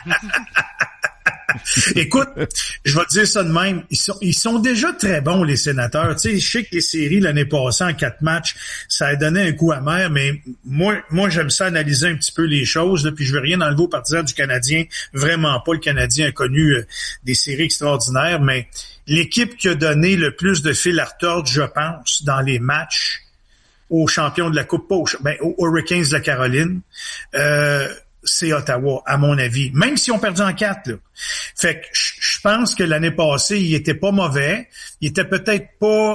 Écoute, je vais te dire ça de même. Ils sont, ils sont déjà très bons, les sénateurs. Tu sais, je sais que les séries, l'année passée, en quatre matchs, ça a donné un coup amer, mais moi, moi, j'aime ça analyser un petit peu les choses, là, puis je veux rien enlever aux partisans du Canadien. Vraiment pas. Le Canadien a connu euh, des séries extraordinaires, mais l'équipe qui a donné le plus de fil à retordre, je pense, dans les matchs aux champions de la Coupe, pas aux, ben, aux Hurricanes de la Caroline, euh, c'est Ottawa, à mon avis. Même si on perdu en quatre, là. Fait que je pense que l'année passée, il était pas mauvais. Il était peut-être pas...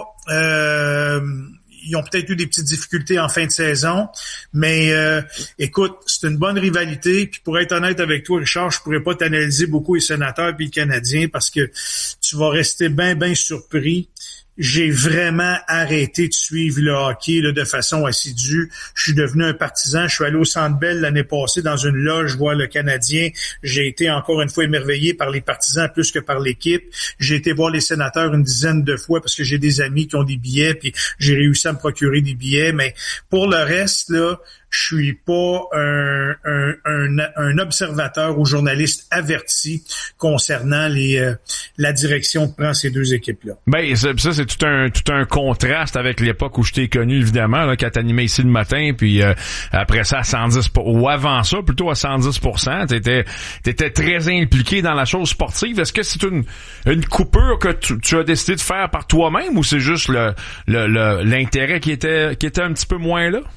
Euh, ils ont peut-être eu des petites difficultés en fin de saison. Mais euh, écoute, c'est une bonne rivalité. Puis pour être honnête avec toi, Richard, je pourrais pas t'analyser beaucoup les sénateurs puis les Canadiens parce que tu vas rester bien, bien surpris. J'ai vraiment arrêté de suivre le hockey là, de façon assidue. Je suis devenu un partisan. Je suis allé au Centre Bell l'année passée dans une loge voir le Canadien. J'ai été encore une fois émerveillé par les partisans plus que par l'équipe. J'ai été voir les sénateurs une dizaine de fois parce que j'ai des amis qui ont des billets puis j'ai réussi à me procurer des billets. Mais pour le reste, là, je suis pas un, un, un, un observateur ou journaliste averti concernant les euh, la direction que prend ces deux équipes-là. Ben ça, ça c'est tout un tout un contraste avec l'époque où je t'ai connu évidemment là, quand t'animais ici le matin, puis euh, après ça à cent dix pour, ou avant ça plutôt à cent dix pour cent, t'étais t'étais très impliqué dans la chose sportive. Est-ce que c'est une une coupure que tu, tu as décidé de faire par toi-même ou c'est juste le, le, le l'intérêt qui était qui était un petit peu moins là?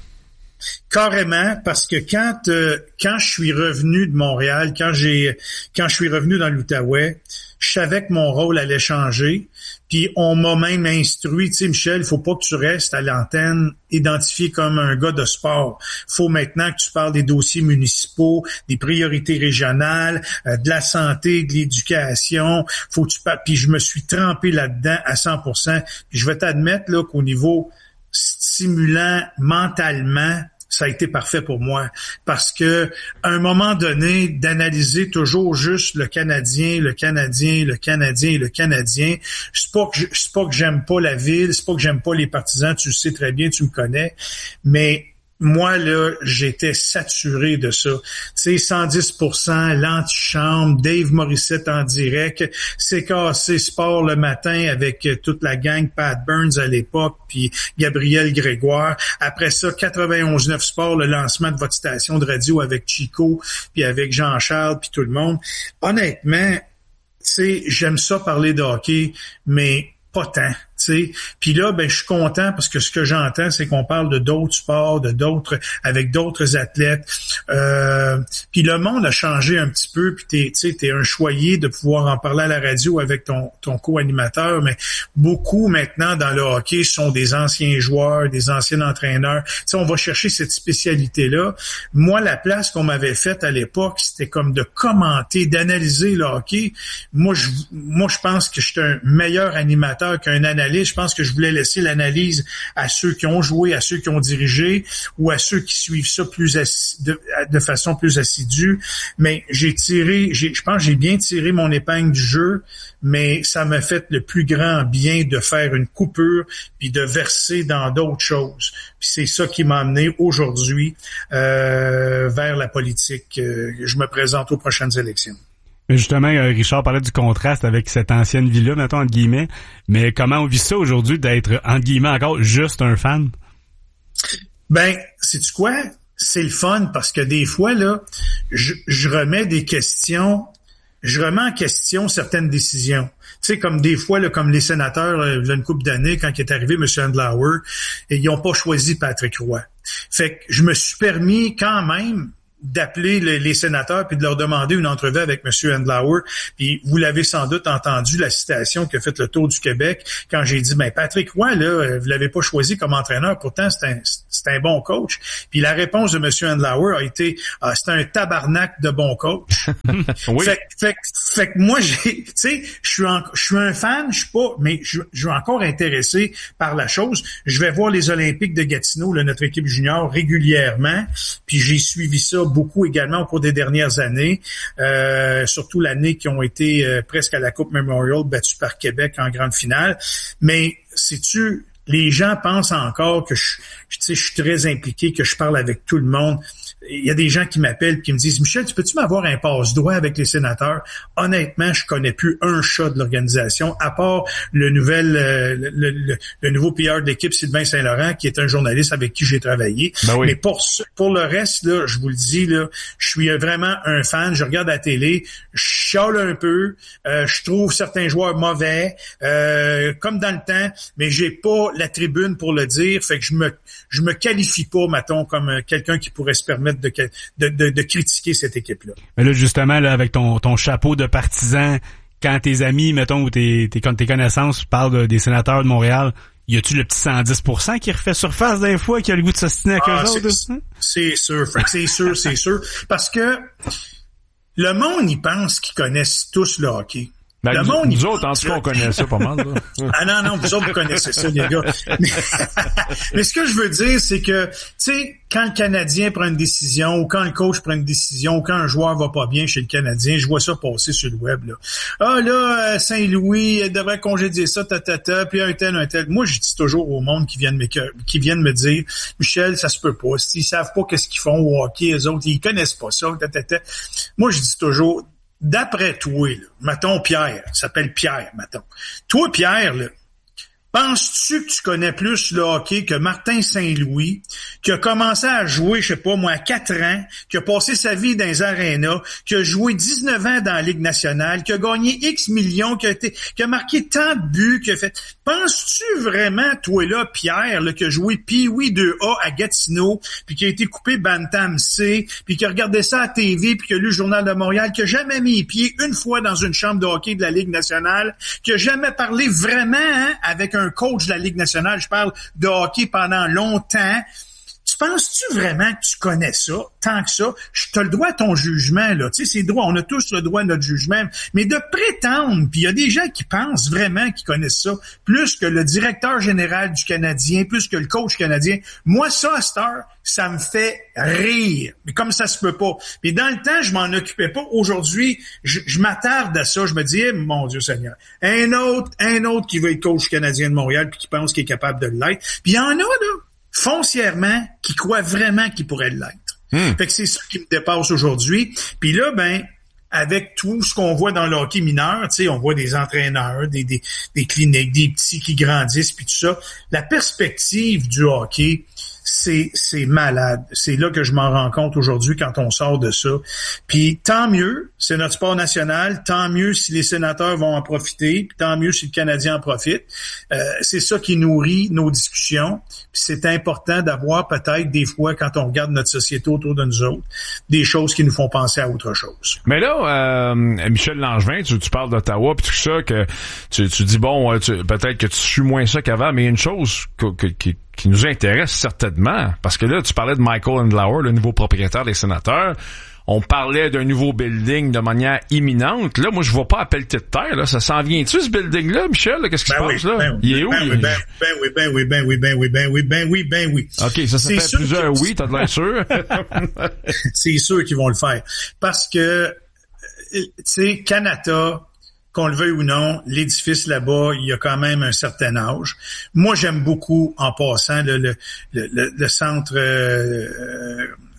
Carrément, parce que quand euh, quand je suis revenu de Montréal, quand j'ai quand je suis revenu dans l'Outaouais, je savais que mon rôle allait changer. Puis on m'a même instruit, tu sais, Michel, il faut pas que tu restes à l'antenne identifié comme un gars de sport. Faut maintenant que tu parles des dossiers municipaux, des priorités régionales, euh, de la santé, de l'éducation. Faut que tu parles. Puis je me suis trempé là-dedans à cent pour cent. Puis je vais t'admettre là qu'au niveau stimulant mentalement, ça a été parfait pour moi parce que à un moment donné, d'analyser toujours juste le Canadien, le Canadien, le Canadien, le Canadien, c'est pas que je, c'est pas que j'aime pas la ville, c'est pas que j'aime pas les partisans, tu le sais très bien, tu me connais, mais moi, là, j'étais saturé de ça. Tu sais, cent dix pour cent, l'antichambre, Dave Morissette en direct, C K C Sport le matin avec toute la gang, Pat Burns à l'époque, puis Gabriel Grégoire. Après ça, quatre-vingt-onze neuf Sport, le lancement de votre station de radio avec Chico, puis avec Jean-Charles, puis tout le monde. Honnêtement, tu sais, j'aime ça parler de hockey, mais pas tant. T'sais. Puis là, ben je suis content parce que ce que j'entends, c'est qu'on parle de d'autres sports, de d'autres, avec d'autres athlètes. Euh, puis le monde a changé un petit peu. Puis t'es, t'sais, t'es un choyé de pouvoir en parler à la radio avec ton ton co-animateur. Mais beaucoup maintenant dans le hockey sont des anciens joueurs, des anciens entraîneurs. T'sais, on va chercher cette spécialité-là. Moi, la place qu'on m'avait faite à l'époque, c'était comme de commenter, d'analyser le hockey. Moi, je moi je pense que j'étais un meilleur animateur qu'un analyste. Je pense que je voulais laisser l'analyse à ceux qui ont joué, à ceux qui ont dirigé ou à ceux qui suivent ça plus assi- de, de façon plus assidue. Mais j'ai tiré, j'ai, je pense que j'ai bien tiré mon épingle du jeu, mais ça m'a fait le plus grand bien de faire une coupure puis de verser dans d'autres choses. Puis c'est ça qui m'a amené aujourd'hui euh, vers la politique. Je me présente aux prochaines élections. Mais justement, Richard parlait du contraste avec cette ancienne vie-là, mettons, entre guillemets. Mais comment on vit ça aujourd'hui d'être, entre guillemets, encore juste un fan? Ben, sais-tu quoi? C'est le fun parce que des fois, là, je, je remets des questions, je remets en question certaines décisions. Tu sais, comme des fois, là, comme les sénateurs, euh, il y a une couple d'années, quand il est arrivé M. Andlauer, et ils n'ont pas choisi Patrick Roy. Fait que je me suis permis quand même d'appeler les, les sénateurs puis de leur demander une entrevue avec M. Andlauer. Puis vous l'avez sans doute entendu, la citation qui a fait le tour du Québec, quand j'ai dit, ben Patrick Roy, là, vous l'avez pas choisi comme entraîneur, pourtant c'est un, c'est un bon coach. Puis la réponse de M. Andlauer a été, ah, c'est un tabarnak de bon coach. Oui. Fait, fait, fait que moi, j'ai, tu sais, je suis je suis un fan, je suis pas, mais je, je suis encore intéressé par la chose. Je vais voir les Olympiques de Gatineau, là, notre équipe junior, régulièrement, puis j'ai suivi ça beaucoup également au cours des dernières années, euh, surtout l'année qui ont été euh, presque à la Coupe Memorial, battus par Québec en grande finale. Mais sais-tu, les gens pensent encore que je, je, tu sais, je suis très impliqué, que je parle avec tout le monde. Il y a des gens qui m'appellent et qui me disent « Michel, tu peux-tu m'avoir un passe-doigt avec les sénateurs? » Honnêtement, je connais plus un chat de l'organisation, à part le nouvel euh, le, le, le nouveau P R de l'équipe, Sylvain Saint-Laurent, qui est un journaliste avec qui j'ai travaillé. Ben oui. Mais pour pour le reste, là, je vous le dis, là, je suis vraiment un fan. Je regarde la télé, je chiale un peu, euh, je trouve certains joueurs mauvais, euh, comme dans le temps, mais j'ai pas la tribune pour le dire. Fait que je me je me qualifie pas, mettons, comme quelqu'un qui pourrait se permettre De, de, de, de critiquer cette équipe-là. Mais là, justement, là, avec ton, ton chapeau de partisan, quand tes amis, mettons, ou tes, tes, tes connaissances parlent de, des sénateurs de Montréal, y a-tu le petit cent dix pour cent qui refait surface d'un fois, qui a le goût de s'ostiner avec ah, eux autres? C'est sûr, c'est sûr, c'est sûr. Parce que le monde, il pense qu'ils connaissent tous le hockey. Ben, le nous, monde, nous autres, en tout cas, on connaît ça pas mal. Là. Ah non, non, vous autres, vous connaissez ça, les gars. Mais, mais ce que je veux dire, c'est que, tu sais, quand le Canadien prend une décision, ou quand le coach prend une décision, ou quand un joueur va pas bien chez le Canadien, je vois ça passer sur le web, là. Ah, là, Saint-Louis, elle devrait congédier ça, ta, ta, ta, puis un tel, un tel. Moi, je dis toujours au monde qui viennent me, qui viennent me dire, Michel, ça se peut pas. S'ils savent pas qu'est-ce qu'ils font au hockey, eux autres, ils connaissent pas ça, ta, ta, ta. Moi, je dis toujours, d'après toi, là, mettons Pierre, il s'appelle Pierre, mettons. Toi, Pierre, là, penses-tu que tu connais plus le hockey que Martin Saint-Louis, qui a commencé à jouer, je sais pas moi, à quatre ans, qui a passé sa vie dans les arénas, qui a joué dix-neuf ans dans la Ligue nationale, qui a gagné X millions, qui a été, qui a marqué tant de buts, qui a fait... Penses-tu vraiment, toi là, Pierre, là, qui a joué Pee-Wee deux A à Gatineau, puis qui a été coupé Bantam C, puis qui a regardé ça à T V, puis qui a lu le Journal de Montréal, qui a jamais mis les pieds une fois dans une chambre de hockey de la Ligue nationale, qui a jamais parlé vraiment hein, avec un un coach de la Ligue nationale, je parle de hockey pendant longtemps. Tu penses-tu vraiment que tu connais ça, tant que ça? Je te le droit à ton jugement, là. Tu sais, c'est droit, on a tous le droit à notre jugement. Mais de prétendre, puis il y a des gens qui pensent vraiment qu'ils connaissent ça, plus que le directeur général du Canadien, plus que le coach canadien. Moi, ça, à cette heure, ça me fait rire. Mais comme ça se peut pas. Puis dans le temps, je m'en occupais pas. Aujourd'hui, je, je m'attarde à ça. Je me dis, eh, mon Dieu Seigneur, un autre, un autre qui veut être coach canadien de Montréal puis qui pense qu'il est capable de l'être. Puis il y en a, là, foncièrement, qui croient vraiment qu'il pourrait l'être. Mmh. Fait que c'est ça qui me dépasse aujourd'hui. Puis là, ben, avec tout ce qu'on voit dans le hockey mineur, tu sais, on voit des entraîneurs, des, des, des cliniques, des petits qui grandissent, puis tout ça. La perspective du hockey, c'est c'est malade. C'est là que je m'en rends compte aujourd'hui quand on sort de ça. Puis tant mieux, c'est notre sport national, tant mieux si les sénateurs vont en profiter, puis tant mieux si le Canadien en profite. Euh, c'est ça qui nourrit nos discussions. Puis c'est important d'avoir peut-être des fois, quand on regarde notre société autour de nous autres, des choses qui nous font penser à autre chose. Mais là, euh, Michel Langevin, tu, tu parles d'Ottawa, puis tout ça, que tu, tu dis, bon, tu, peut-être que tu suis moins ça qu'avant, mais il y a une chose que, que, qui qui nous intéresse certainement, parce que là, tu parlais de Michael Andlauer, le nouveau propriétaire des Sénateurs. On parlait d'un nouveau building de manière imminente. Là, moi, je vois pas à pelleter de terre. Là, ça s'en vient-tu, ce building-là, Michel? Qu'est-ce qui ben se oui, passe là? Ben il est où? Ben oui, ben, ben oui, ben oui, ben oui, ben oui, ben oui, ben oui, ben oui. OK, ça, ça fait plusieurs oui, t'as de l'air sûr. C'est sûr qu'ils vont le faire. Parce que, tu sais, Canada, qu'on le veuille ou non, l'édifice là-bas, il y a quand même un certain âge. Moi, j'aime beaucoup, en passant, le, le, le, le centre euh,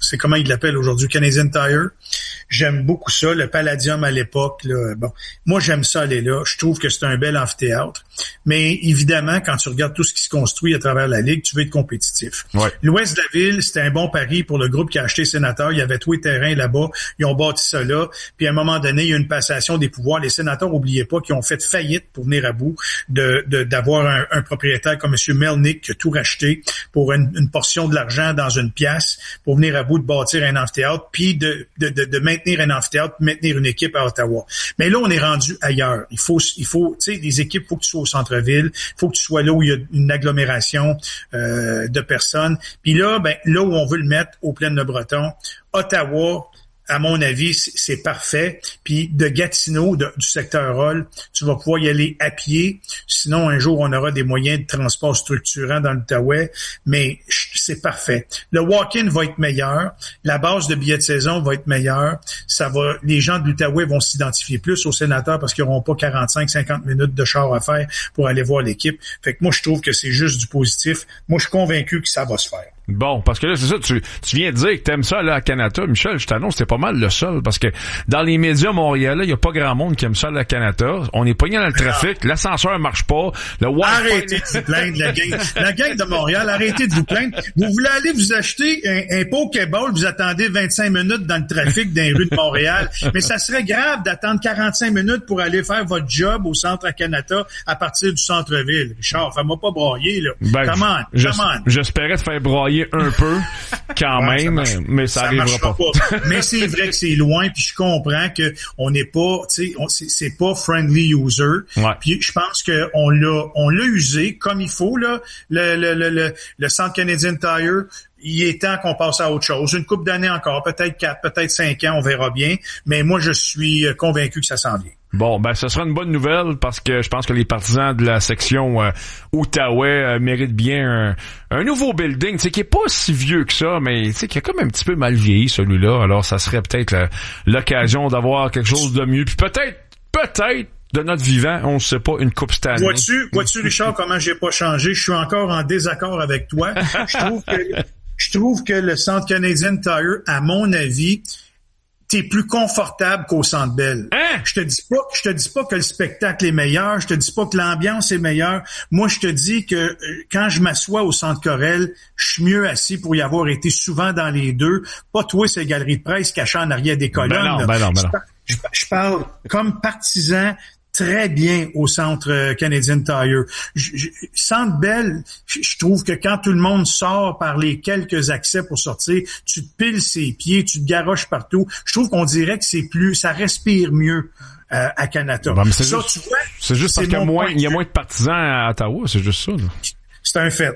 c'est comment ils l'appellent aujourd'hui, Canadian Tire. J'aime beaucoup ça, le Palladium à l'époque. Là, bon, moi, j'aime ça aller là. Je trouve que c'est un bel amphithéâtre. Mais évidemment, quand tu regardes tout ce qui se construit à travers la Ligue, tu veux être compétitif. Ouais. L'Ouest de la ville, c'était un bon pari pour le groupe qui a acheté Sénateur. Il y avait tous les terrains là-bas. Ils ont bâti ça là. Puis à un moment donné, il y a une passation des pouvoirs. Les sénateurs, n'oubliez pas, qui ont fait faillite pour venir à bout de, de d'avoir un, un propriétaire comme M. Melnick qui a tout racheté pour une, une portion de l'argent dans une pièce pour venir à bout de bâtir un amphithéâtre, puis de, de, de, de maintenir un amphithéâtre, maintenir une équipe à Ottawa. Mais là, on est rendu ailleurs. Il faut, il faut, tu sais, les équipes, il faut que tu sois au centre-ville, il faut que tu sois là où il y a une agglomération euh, de personnes. Puis là, ben là où on veut le mettre, aux Plaines-le-Breton, Ottawa, à mon avis, c'est parfait. Puis de Gatineau, de, du secteur Roll, tu vas pouvoir y aller à pied. Sinon, un jour, on aura des moyens de transport structurants dans l'Outaouais. Mais c'est parfait. Le walk-in va être meilleur. La base de billets de saison va être meilleure. Ça va, les gens de l'Outaouais vont s'identifier plus aux sénateurs parce qu'ils n'auront pas quarante-cinq à cinquante minutes de char à faire pour aller voir l'équipe. Fait que moi, je trouve que c'est juste du positif. Moi, je suis convaincu que ça va se faire. Bon, parce que là, c'est ça, tu, tu viens de dire que t'aimes ça là, à Canada. Michel, je t'annonce, c'est pas mal le seul, parce que dans les médias montréalais, il y a pas grand monde qui aime ça à Canada. On est pogné dans le trafic, l'ascenseur marche pas, le Wi-Fi... Arrêtez de vous plaindre, la gang, la gang de Montréal, arrêtez de vous plaindre. Vous voulez aller vous acheter un, un Pokéball, vous attendez vingt-cinq minutes dans le trafic dans les rues de Montréal, mais ça serait grave d'attendre quarante-cinq minutes pour aller faire votre job au centre à Canada à partir du centre-ville. Richard, fais-moi pas broyer, là. Ben, come on, come on. J'espérais te faire broyer un peu quand ouais, même, ça mais ça, ça arrivera pas. pas. Mais c'est vrai que c'est loin, puis je comprends que on n'est pas, tu sais, c'est, c'est pas friendly user. Ouais. Puis je pense que on l'a, on l'a usé comme il faut là, le le le le, le centre Canadian Tire. Il est temps qu'on passe à autre chose. Une couple d'années encore, peut-être quatre, peut-être cinq ans, on verra bien. Mais moi, je suis convaincu que ça s'en vient. Bon, ben ce sera une bonne nouvelle parce que je pense que les partisans de la section euh, Outaouais euh, méritent bien un, un nouveau building, tu sais, qui est pas si vieux que ça, mais tu sais, qui a comme un petit peu mal vieilli celui-là. Alors, ça serait peut-être la, l'occasion d'avoir quelque chose de mieux. Puis peut-être, peut-être, de notre vivant, on ne sait pas, une coupe cette année. Vois-tu, vois-tu, Richard, comment j'ai pas changé? Je suis encore en désaccord avec toi. Je trouve que Je trouve que le Centre Canadian Tire, à mon avis, t'es plus confortable qu'au Centre Bell. Hein? Je te dis pas, je te dis pas que le spectacle est meilleur, je te dis pas que l'ambiance est meilleure. Moi, je te dis que euh, quand je m'assois au Centre Corel, je suis mieux assis pour y avoir été souvent dans les deux. Pas toi, ces galeries de presse cachées en arrière des colonnes. Ben non, ben non, ben non. Je, je parle comme partisan très bien au Centre Canadian Tire. Je, je, Centre Bell, je, je trouve que quand tout le monde sort par les quelques accès pour sortir, tu te piles ses pieds, tu te garoches partout. Je trouve qu'on dirait que c'est plus, ça respire mieux euh, à Canada. Bon, c'est, ça, juste, tu vois, c'est juste parce qu'il y a moins, il y a moins de partisans à Ottawa, c'est juste ça, là. C'est un fait.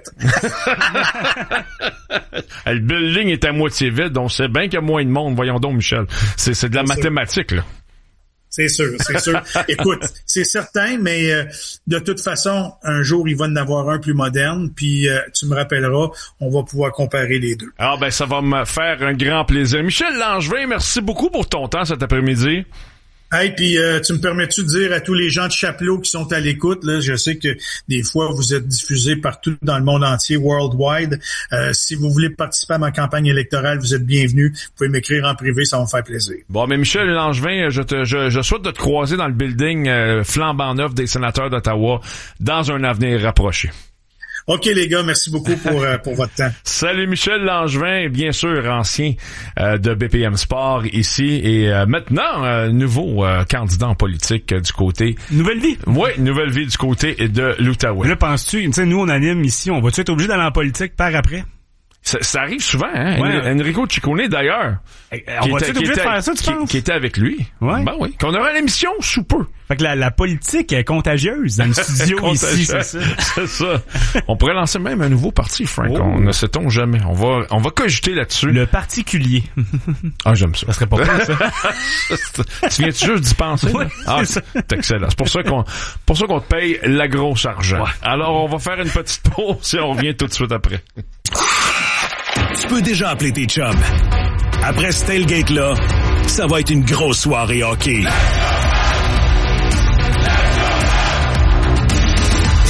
Le building est à moitié vide, on sait bien qu'il y a moins de monde. Voyons donc, Michel. C'est, c'est de la c'est mathématique, ça. Là. C'est sûr, c'est sûr. Écoute, c'est certain, mais euh, de toute façon, un jour, il va en avoir un plus moderne, puis euh, tu me rappelleras, on va pouvoir comparer les deux. Ah ben, ça va me faire un grand plaisir. Michel Langevin, merci beaucoup pour ton temps cet après-midi. Hey, puis euh, tu me permets-tu de dire à tous les gens de Chapelot qui sont à l'écoute, là, je sais que des fois vous êtes diffusés partout dans le monde entier, worldwide. Euh, si vous voulez participer à ma campagne électorale, vous êtes bienvenus. Vous pouvez m'écrire en privé, ça va me faire plaisir. Bon, mais Michel Langevin, je te, je, je souhaite de te croiser dans le building euh, flambant neuf des sénateurs d'Ottawa dans un avenir rapproché. OK, les gars, merci beaucoup pour euh, pour votre temps. Salut Michel Langevin, bien sûr, ancien euh, de B P M Sport ici et euh, maintenant euh, nouveau euh, candidat en politique euh, du côté... Nouvelle vie. Oui, nouvelle vie du côté de l'Outaouais. Là, penses-tu, tu sais, nous on anime ici, on va-tu être obligé d'aller en politique par après? Ça, ça arrive souvent, hein? Ouais. Enrico Ciccone, d'ailleurs. On va-tu être obligé de faire ça, tu qui, penses? Qui était avec lui. Ouais. Ben oui. Qu'on aura l'émission sous peu. Fait que la, la politique est contagieuse dans le studio ici, c'est ça. C'est ça. On pourrait lancer même un nouveau parti, Frank. Oh. On ne sait-on jamais. On va, on va cogiter là-dessus. Le particulier. Ah, j'aime ça. Ça serait pas cool, ça. Tu viens-tu juste d'y penser? Ouais, ah, c'est, c'est excellent. C'est pour ça qu'on, pour ça qu'on te paye la grosse argent. Ouais. Alors, on va faire une petite pause et on revient tout de suite après. Tu peux déjà appeler tes chums. Après ce tailgate-là, ça va être une grosse soirée hockey.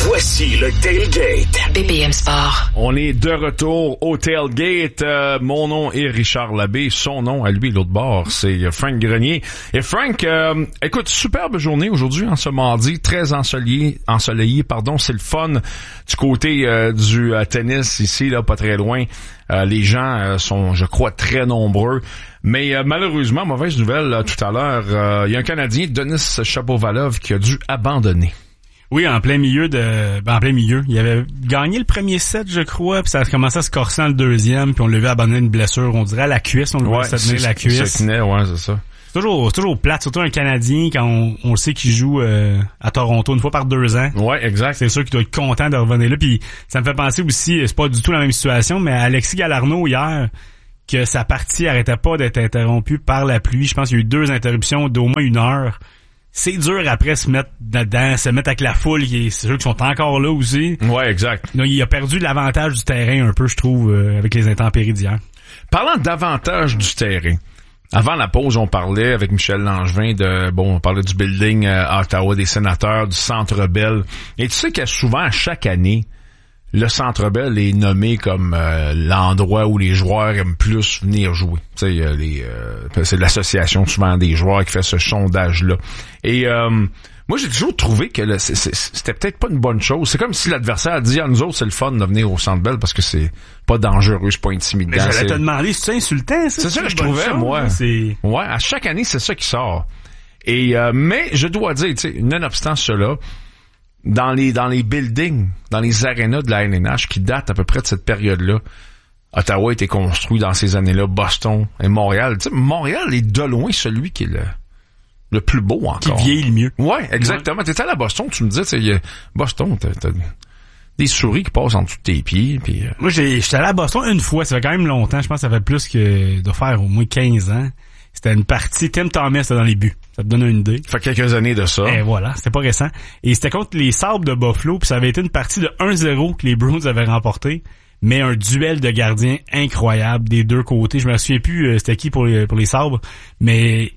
Voici le Tailgate. B P M Sport. On est de retour au Tailgate. Euh, mon nom est Richard Labbé. Son nom, à lui, l'autre bord, c'est Frank Grenier. Et Frank, euh, écoute, superbe journée aujourd'hui, en ce mardi, très ensoleillé, ensoleillé, pardon. C'est le fun du côté euh, du euh, tennis ici, là, pas très loin. Euh, les gens euh, sont, je crois, très nombreux. Mais euh, malheureusement, mauvaise nouvelle, là, tout à l'heure, il euh, y a un Canadien, Denis Shapovalov, qui a dû abandonner. Oui, en plein milieu de, ben, en plein milieu. Il avait gagné le premier set, je crois, puis ça a commencé à se corser dans le deuxième, puis on l'a vu abandonner une blessure, on dirait à la cuisse, on le voit se tenir la cuisse. Se tenait, ouais, c'est ça. C'est toujours, c'est toujours plate, surtout un Canadien quand on, on le sait qu'il joue euh, à Toronto une fois par deux ans. Ouais, exact. C'est sûr qu'il doit être content de revenir là. Puis ça me fait penser aussi, c'est pas du tout la même situation, mais à Alexis Galarneau hier, que sa partie arrêtait pas d'être interrompue par la pluie. Je pense qu'il y a eu deux interruptions d'au moins une heure. C'est dur après se mettre dedans, se mettre avec la foule, qui est, c'est sûr qu'ils sont encore là aussi. Ouais, exact. Donc, il a perdu l'avantage du terrain un peu, je trouve, euh, avec les intempéries d'hier. Parlant d'avantage du terrain, avant la pause, on parlait avec Michel Langevin de, bon, on parlait du building à Ottawa, des sénateurs, du Centre Bell. Et tu sais que souvent, à chaque année, le Centre Bell est nommé comme euh, l'endroit où les joueurs aiment plus venir jouer. Tu sais, les, euh, c'est l'association souvent des joueurs qui fait ce sondage-là. Et euh, moi, j'ai toujours trouvé que le, c'est, c'est, c'était peut-être pas une bonne chose. C'est comme si l'adversaire dit à nous autres, c'est le fun de venir au Centre Bell parce que c'est pas dangereux, c'est pas intimidant. Mais j'allais c'est... te demander, c'est insultant, ça? C'est ça que je trouvais, chose, moi. C'est... Ouais, à chaque année, c'est ça qui sort. Et euh, mais je dois dire, tu sais, nonobstant cela, dans les dans les buildings, dans les arénas de la L N H qui datent à peu près de cette période-là, Ottawa a été construit dans ces années-là, Boston et Montréal. Tu sais, Montréal est de loin celui qui est le le plus beau encore. Qui vieillit le mieux. Ouais, exactement. Ouais. T'étais allé à Boston, tu me disais, tu sais, Boston, t'as, t'as des souris qui passent en dessous de tes pieds. Puis euh... moi, j'ai, j'étais allé à Boston une fois, ça fait quand même longtemps, je pense que ça fait plus que de faire au moins quinze ans. C'était une partie, Tim Thomas était dans les buts. Ça te donne une idée. Ça fait quelques années de ça. Et voilà, c'était pas récent. Et c'était contre les Sabres de Buffalo, puis ça avait été une partie de un zéro que les Bruins avaient remporté, mais un duel de gardiens incroyable des deux côtés. Je me souviens plus euh, c'était qui pour les, pour les Sabres, mais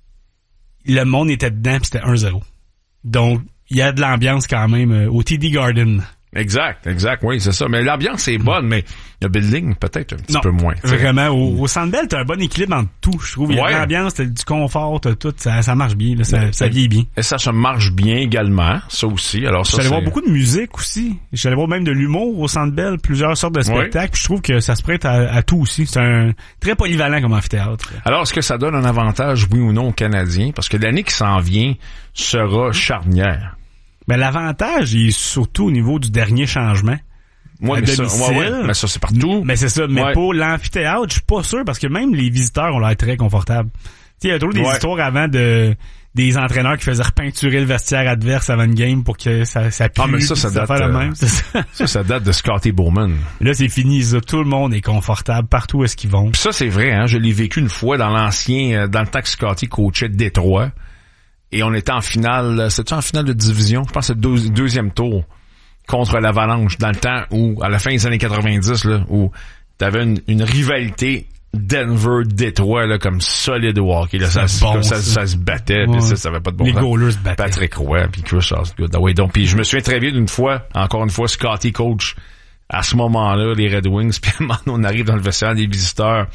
le monde était dedans, puis c'était un zéro. Donc, il y a de l'ambiance quand même euh, au T D Garden. Exact, exact, oui, c'est ça. Mais l'ambiance est bonne, mais le building, peut-être un petit non, peu moins. T'sais. Vraiment, au, au Centre Bell, t'as un bon équilibre entre tout, je trouve. Il y a ouais. de l'ambiance, t'as du confort, t'as tout, ça, ça marche bien, là, ça, ouais. ça vieillit bien. Et ça se marche bien également, ça aussi. Alors ça, je suis allé voir beaucoup de musique aussi. Je suis allé voir même de l'humour au Centre Bell, plusieurs sortes de spectacles. Ouais. Je trouve que ça se prête à, à tout aussi. C'est un très polyvalent comme amphithéâtre. Alors, est-ce que ça donne un avantage, oui ou non, aux Canadiens? Parce que l'année qui s'en vient sera charnière. Ben, l'avantage, il est surtout au niveau du dernier changement. Ouais, mais ça, ouais, ouais, mais ça, c'est partout. Mais c'est ça. Mais ouais. pour l'amphithéâtre, je suis pas sûr parce que même les visiteurs ont l'air très confortables. Tu sais, il y a toujours des ouais. histoires avant de, des entraîneurs qui faisaient repeinturer le vestiaire adverse avant une game pour que ça, ça pue. Ah, mais ça, ça date, euh, même, ça. ça, ça date de Scotty Bowman. Là, c'est fini, ça. Tout le monde est confortable partout où est-ce qu'ils vont. Puis ça, c'est vrai, hein. Je l'ai vécu une fois dans l'ancien, dans le temps que Scotty coachait Détroit. Et on était en finale, c'était en finale de division, je pense que c'est le deux, deuxième tour contre l'Avalanche, dans le temps où, à la fin des années quatre-vingt-dix, là, où t'avais une, une rivalité Denver-Détroit, là, comme solide au hockey, là, ça, bon, ça, ça, ça se battait, ouais. Pis ça, ça avait pas de bon Les temps. goalers se battaient. Patrick Roy, puis Chris Osgood. Ah ouais, donc, puis je me souviens très bien d'une fois, encore une fois, Scotty coach, à ce moment-là, les Red Wings, puis on arrive dans le vestiaire des visiteurs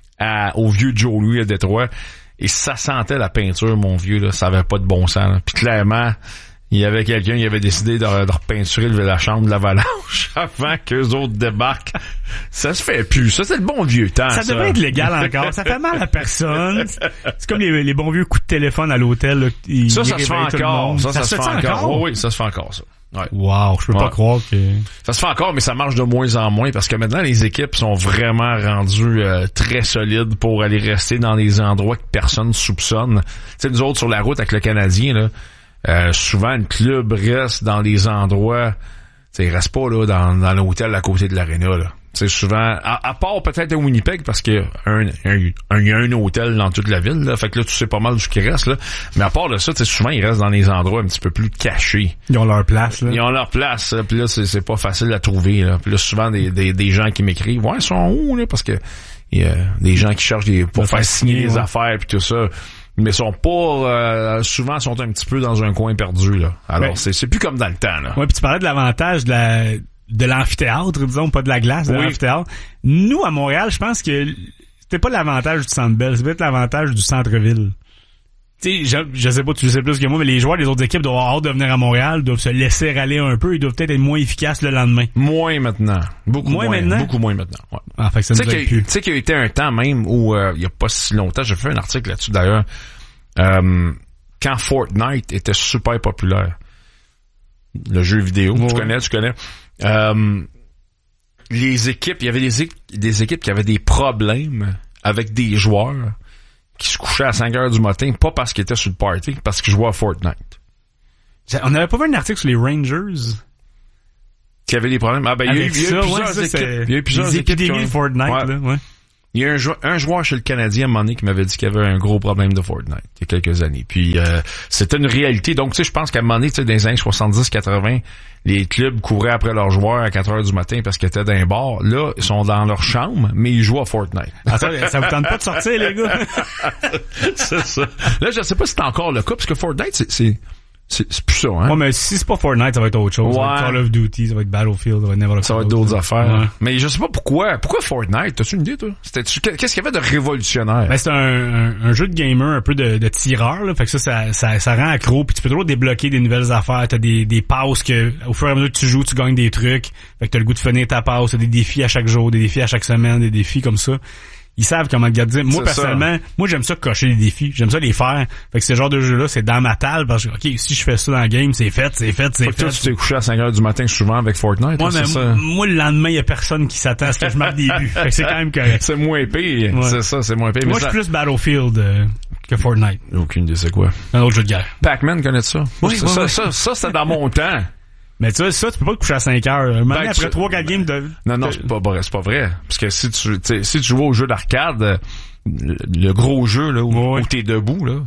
à, au vieux Joe Louis à Détroit. Et ça sentait la peinture, mon vieux, là. Ça avait pas de bon sens, là. Puis clairement, il y avait quelqu'un qui avait décidé de, de repeinturer la chambre de l'Avalanche avant qu'eux autres débarquent. Ça se fait plus. Ça, c'est le bon vieux temps, ça. Ça devait être légal encore. Ça fait mal à personne. C'est comme les, les bons vieux coups de téléphone à l'hôtel, là. Ils, ça, ça se fait encore. Ça, ça, ça se fait encore. encore? Oui, oui, ça se fait encore, ça. Ouais. Wow, je peux ouais. pas croire que... Ça se fait encore, mais ça marche de moins en moins parce que maintenant, les équipes sont vraiment rendues euh, très solides pour aller rester dans des endroits que personne soupçonne. Tu sais, nous autres, sur la route avec le Canadien, là, euh, souvent, le club reste dans des endroits... Tu sais, il reste pas là dans, dans l'hôtel à côté de l'aréna, là. Tu sais, souvent, à, à part peut-être à Winnipeg, parce qu'il y a un, un, un, y a un hôtel dans toute la ville, là. Fait que là, tu sais pas mal ce qui reste, là. Mais à part de ça, tu sais, souvent, ils restent dans des endroits un petit peu plus cachés. Ils ont leur place, là. Ils ont leur place, là. Puis là, c'est, c'est pas facile à trouver, là. Puis là, souvent, des, des, des gens qui m'écrivent, ouais, ils sont où, là? Parce que, il y a des gens qui cherchent des, pour faire signer des ouais. affaires puis tout ça. mais sont pas euh, souvent sont un petit peu dans un coin perdu là. Alors ouais. c'est c'est plus comme dans le temps là. Ouais, puis tu parlais de l'avantage de la de l'amphithéâtre, disons, pas de la glace, de oui. l'amphithéâtre. Nous à Montréal, je pense que c'était pas l'avantage du Centre Bell, c'est peut-être l'avantage du centre-ville. Tu sais, je, je sais pas, tu le sais plus que moi, mais les joueurs des autres équipes doivent avoir hâte de venir à Montréal, doivent se laisser aller un peu, ils doivent peut-être être moins efficaces le lendemain. Moins maintenant. Beaucoup moins. moins maintenant? Beaucoup moins maintenant, ouais. Ah, fait que ça nous aide plus. Tu sais qu'il y a été un temps même où, euh, il y a pas si longtemps, j'ai fait un article là-dessus d'ailleurs, euh, quand Fortnite était super populaire. Le jeu vidéo, ouais. tu connais, tu connais. Euh, les équipes, il y avait des, é- des équipes qui avaient des problèmes avec des joueurs qui se couchaient à cinq heures du matin, pas parce qu'ils étaient sur le party, parce qu'ils jouaient à Fortnite. On n'avait pas vu un article sur les Rangers qui avaient des problèmes. Ah ben, il y a eu, il y a eu plusieurs ouais, équipes. C'est, il y a eu plusieurs les équipes. Épidémies de Fortnite, ouais. là, ouais. Il y a un, jou- un joueur chez le Canadien à un moment donné qui m'avait dit qu'il y avait un gros problème de Fortnite il y a quelques années. Puis euh, c'était une réalité. Donc tu sais, je pense qu'à un moment donné, tu sais, dans les années soixante-dix quatre-vingts, les clubs couraient après leurs joueurs à quatre heures du matin parce qu'ils étaient dans un bar. Là, ils sont dans leur chambre, mais ils jouent à Fortnite. Ah, ça, ça vous tente pas de sortir, les gars? C'est ça. Là, je sais pas si c'est encore le cas, parce que Fortnite, c'est... c'est C'est, c'est plus ça, hein? Ouais, mais si c'est pas Fortnite, ça va être autre chose. Ouais. Ça va être Call of Duty, ça va être Battlefield, ça va être Never Ça va être d'autres affaires. Ouais. Mais je sais pas pourquoi. Pourquoi Fortnite? T'as-tu une idée, toi? C'était-tu, qu'est-ce qu'il y avait de révolutionnaire? Ben, c'est un, un, un jeu de gamer, un peu de, de tireur, là. Fait que ça, ça, ça, ça rend accro. Puis tu peux toujours débloquer des nouvelles affaires. T'as des, des passes que, au fur et à mesure que tu joues, tu gagnes des trucs. Fait que t'as le goût de finir ta passe. T'as des défis à chaque jour, des défis à chaque semaine, des défis comme ça. Ils savent comment te garder. Moi, c'est personnellement, ça. moi, j'aime ça cocher les défis. J'aime ça les faire. Fait que ce genre de jeu-là, c'est dans ma table parce que, OK, si je fais ça dans le game, c'est fait, c'est fait, c'est fait. Toi, tu t'es couché à cinq heures du matin souvent avec Fortnite. Moi, mais c'est m- ça? moi, le lendemain, il y a personne qui s'attend à ce que je marque des buts. Fait que c'est quand même correct. C'est moins pire. Ouais. C'est ça, c'est moins pire. Moi, je suis plus Battlefield euh, que Fortnite. Aucune idée, c'est quoi? Un autre jeu de guerre. Pac-Man, connais ça? Oui, ça, oui, ça, oui. ça, ça, c'est dans mon temps. Mais tu vois, ça, tu peux pas te coucher à cinq heures. Ben, après tu... trois quatre games de... Non, non, c'est pas vrai, c'est pas vrai. Parce que si tu, si tu joues au jeu d'arcade, le, le gros jeu, là, où, ouais. où t'es debout, là,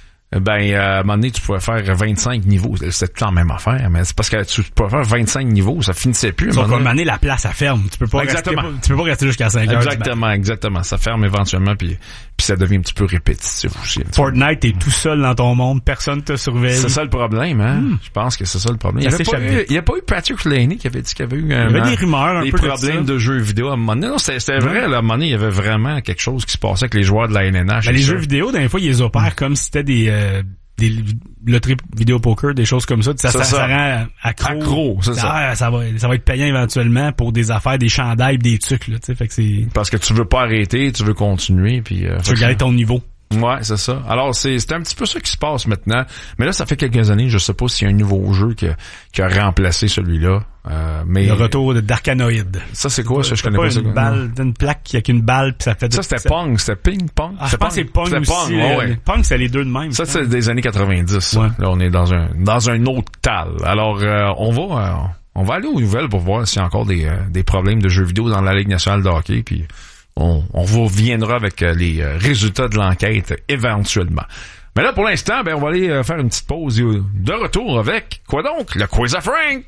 ben, à un moment donné, tu pouvais faire vingt-cinq niveaux. C'était tout le temps la même affaire, mais c'est parce que tu pouvais faire vingt-cinq niveaux, ça finissait plus. Donc, à un moment donné, la place, elle ferme. Tu peux pas exactement. rester, tu peux pas rester jusqu'à cinq heures. Exactement, exactement. Ça ferme éventuellement, puis puis ça devient un petit peu répétitif aussi. Fortnite, t'es tout seul dans ton monde, personne te surveille. C'est ça le problème, hein? Hmm. Je pense que c'est ça le problème. Il n'y a, a pas eu Patrick Laney qui avait dit qu'il y avait eu un, il y avait des rumeurs, un des peu problèmes de, de jeux vidéo à un moment donné. Non, c'était, c'était vrai, là, à un moment donné, il y avait vraiment quelque chose qui se passait avec les joueurs de la N N H. Ben, les jeux vidéo, d'un fois, ils les opèrent hmm. comme si c'était des... Euh, des loteries vidéo poker, des choses comme ça, ça, ça, ça, ça rend accro. Accro, c'est ça. Ah, ça va, ça va être payant éventuellement pour des affaires, des chandails, des trucs là, tu sais, fait que c'est. Parce que tu veux pas arrêter, tu veux continuer, puis. Euh, tu veux garder ton niveau. Ouais, c'est ça. Alors, c'est, c'est un petit peu ça qui se passe maintenant. Mais là, ça fait quelques années, je sais pas s'il y a un nouveau jeu qui a, qui a remplacé celui-là. Euh, mais le retour de d'Arcanoïde. Ça, c'est quoi, ça? Je connais pas, pas une ça. balle, d'une plaque qui a qu'une balle, puis ça fait... Ça, c'était Pong. C'était ping-pong. Ah, je pense que c'est Pong aussi. Pong, ouais, ouais. Pong, c'est les deux de même. Ça, c'est des années quatre-vingt-dix. Ouais. Là, on est dans un, dans un autre tal. Alors, euh, on va, euh, on va aller aux nouvelles pour voir s'il y a encore des, euh, des problèmes de jeux vidéo dans la Ligue nationale de hockey, puis on, on reviendra avec euh, les euh, résultats de l'enquête éventuellement. Mais là, pour l'instant, ben, on va aller euh, faire une petite pause de retour avec, quoi donc? Le Quiz à Frank!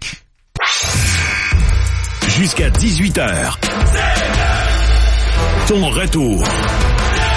Jusqu'à dix-huit heures. Ton retour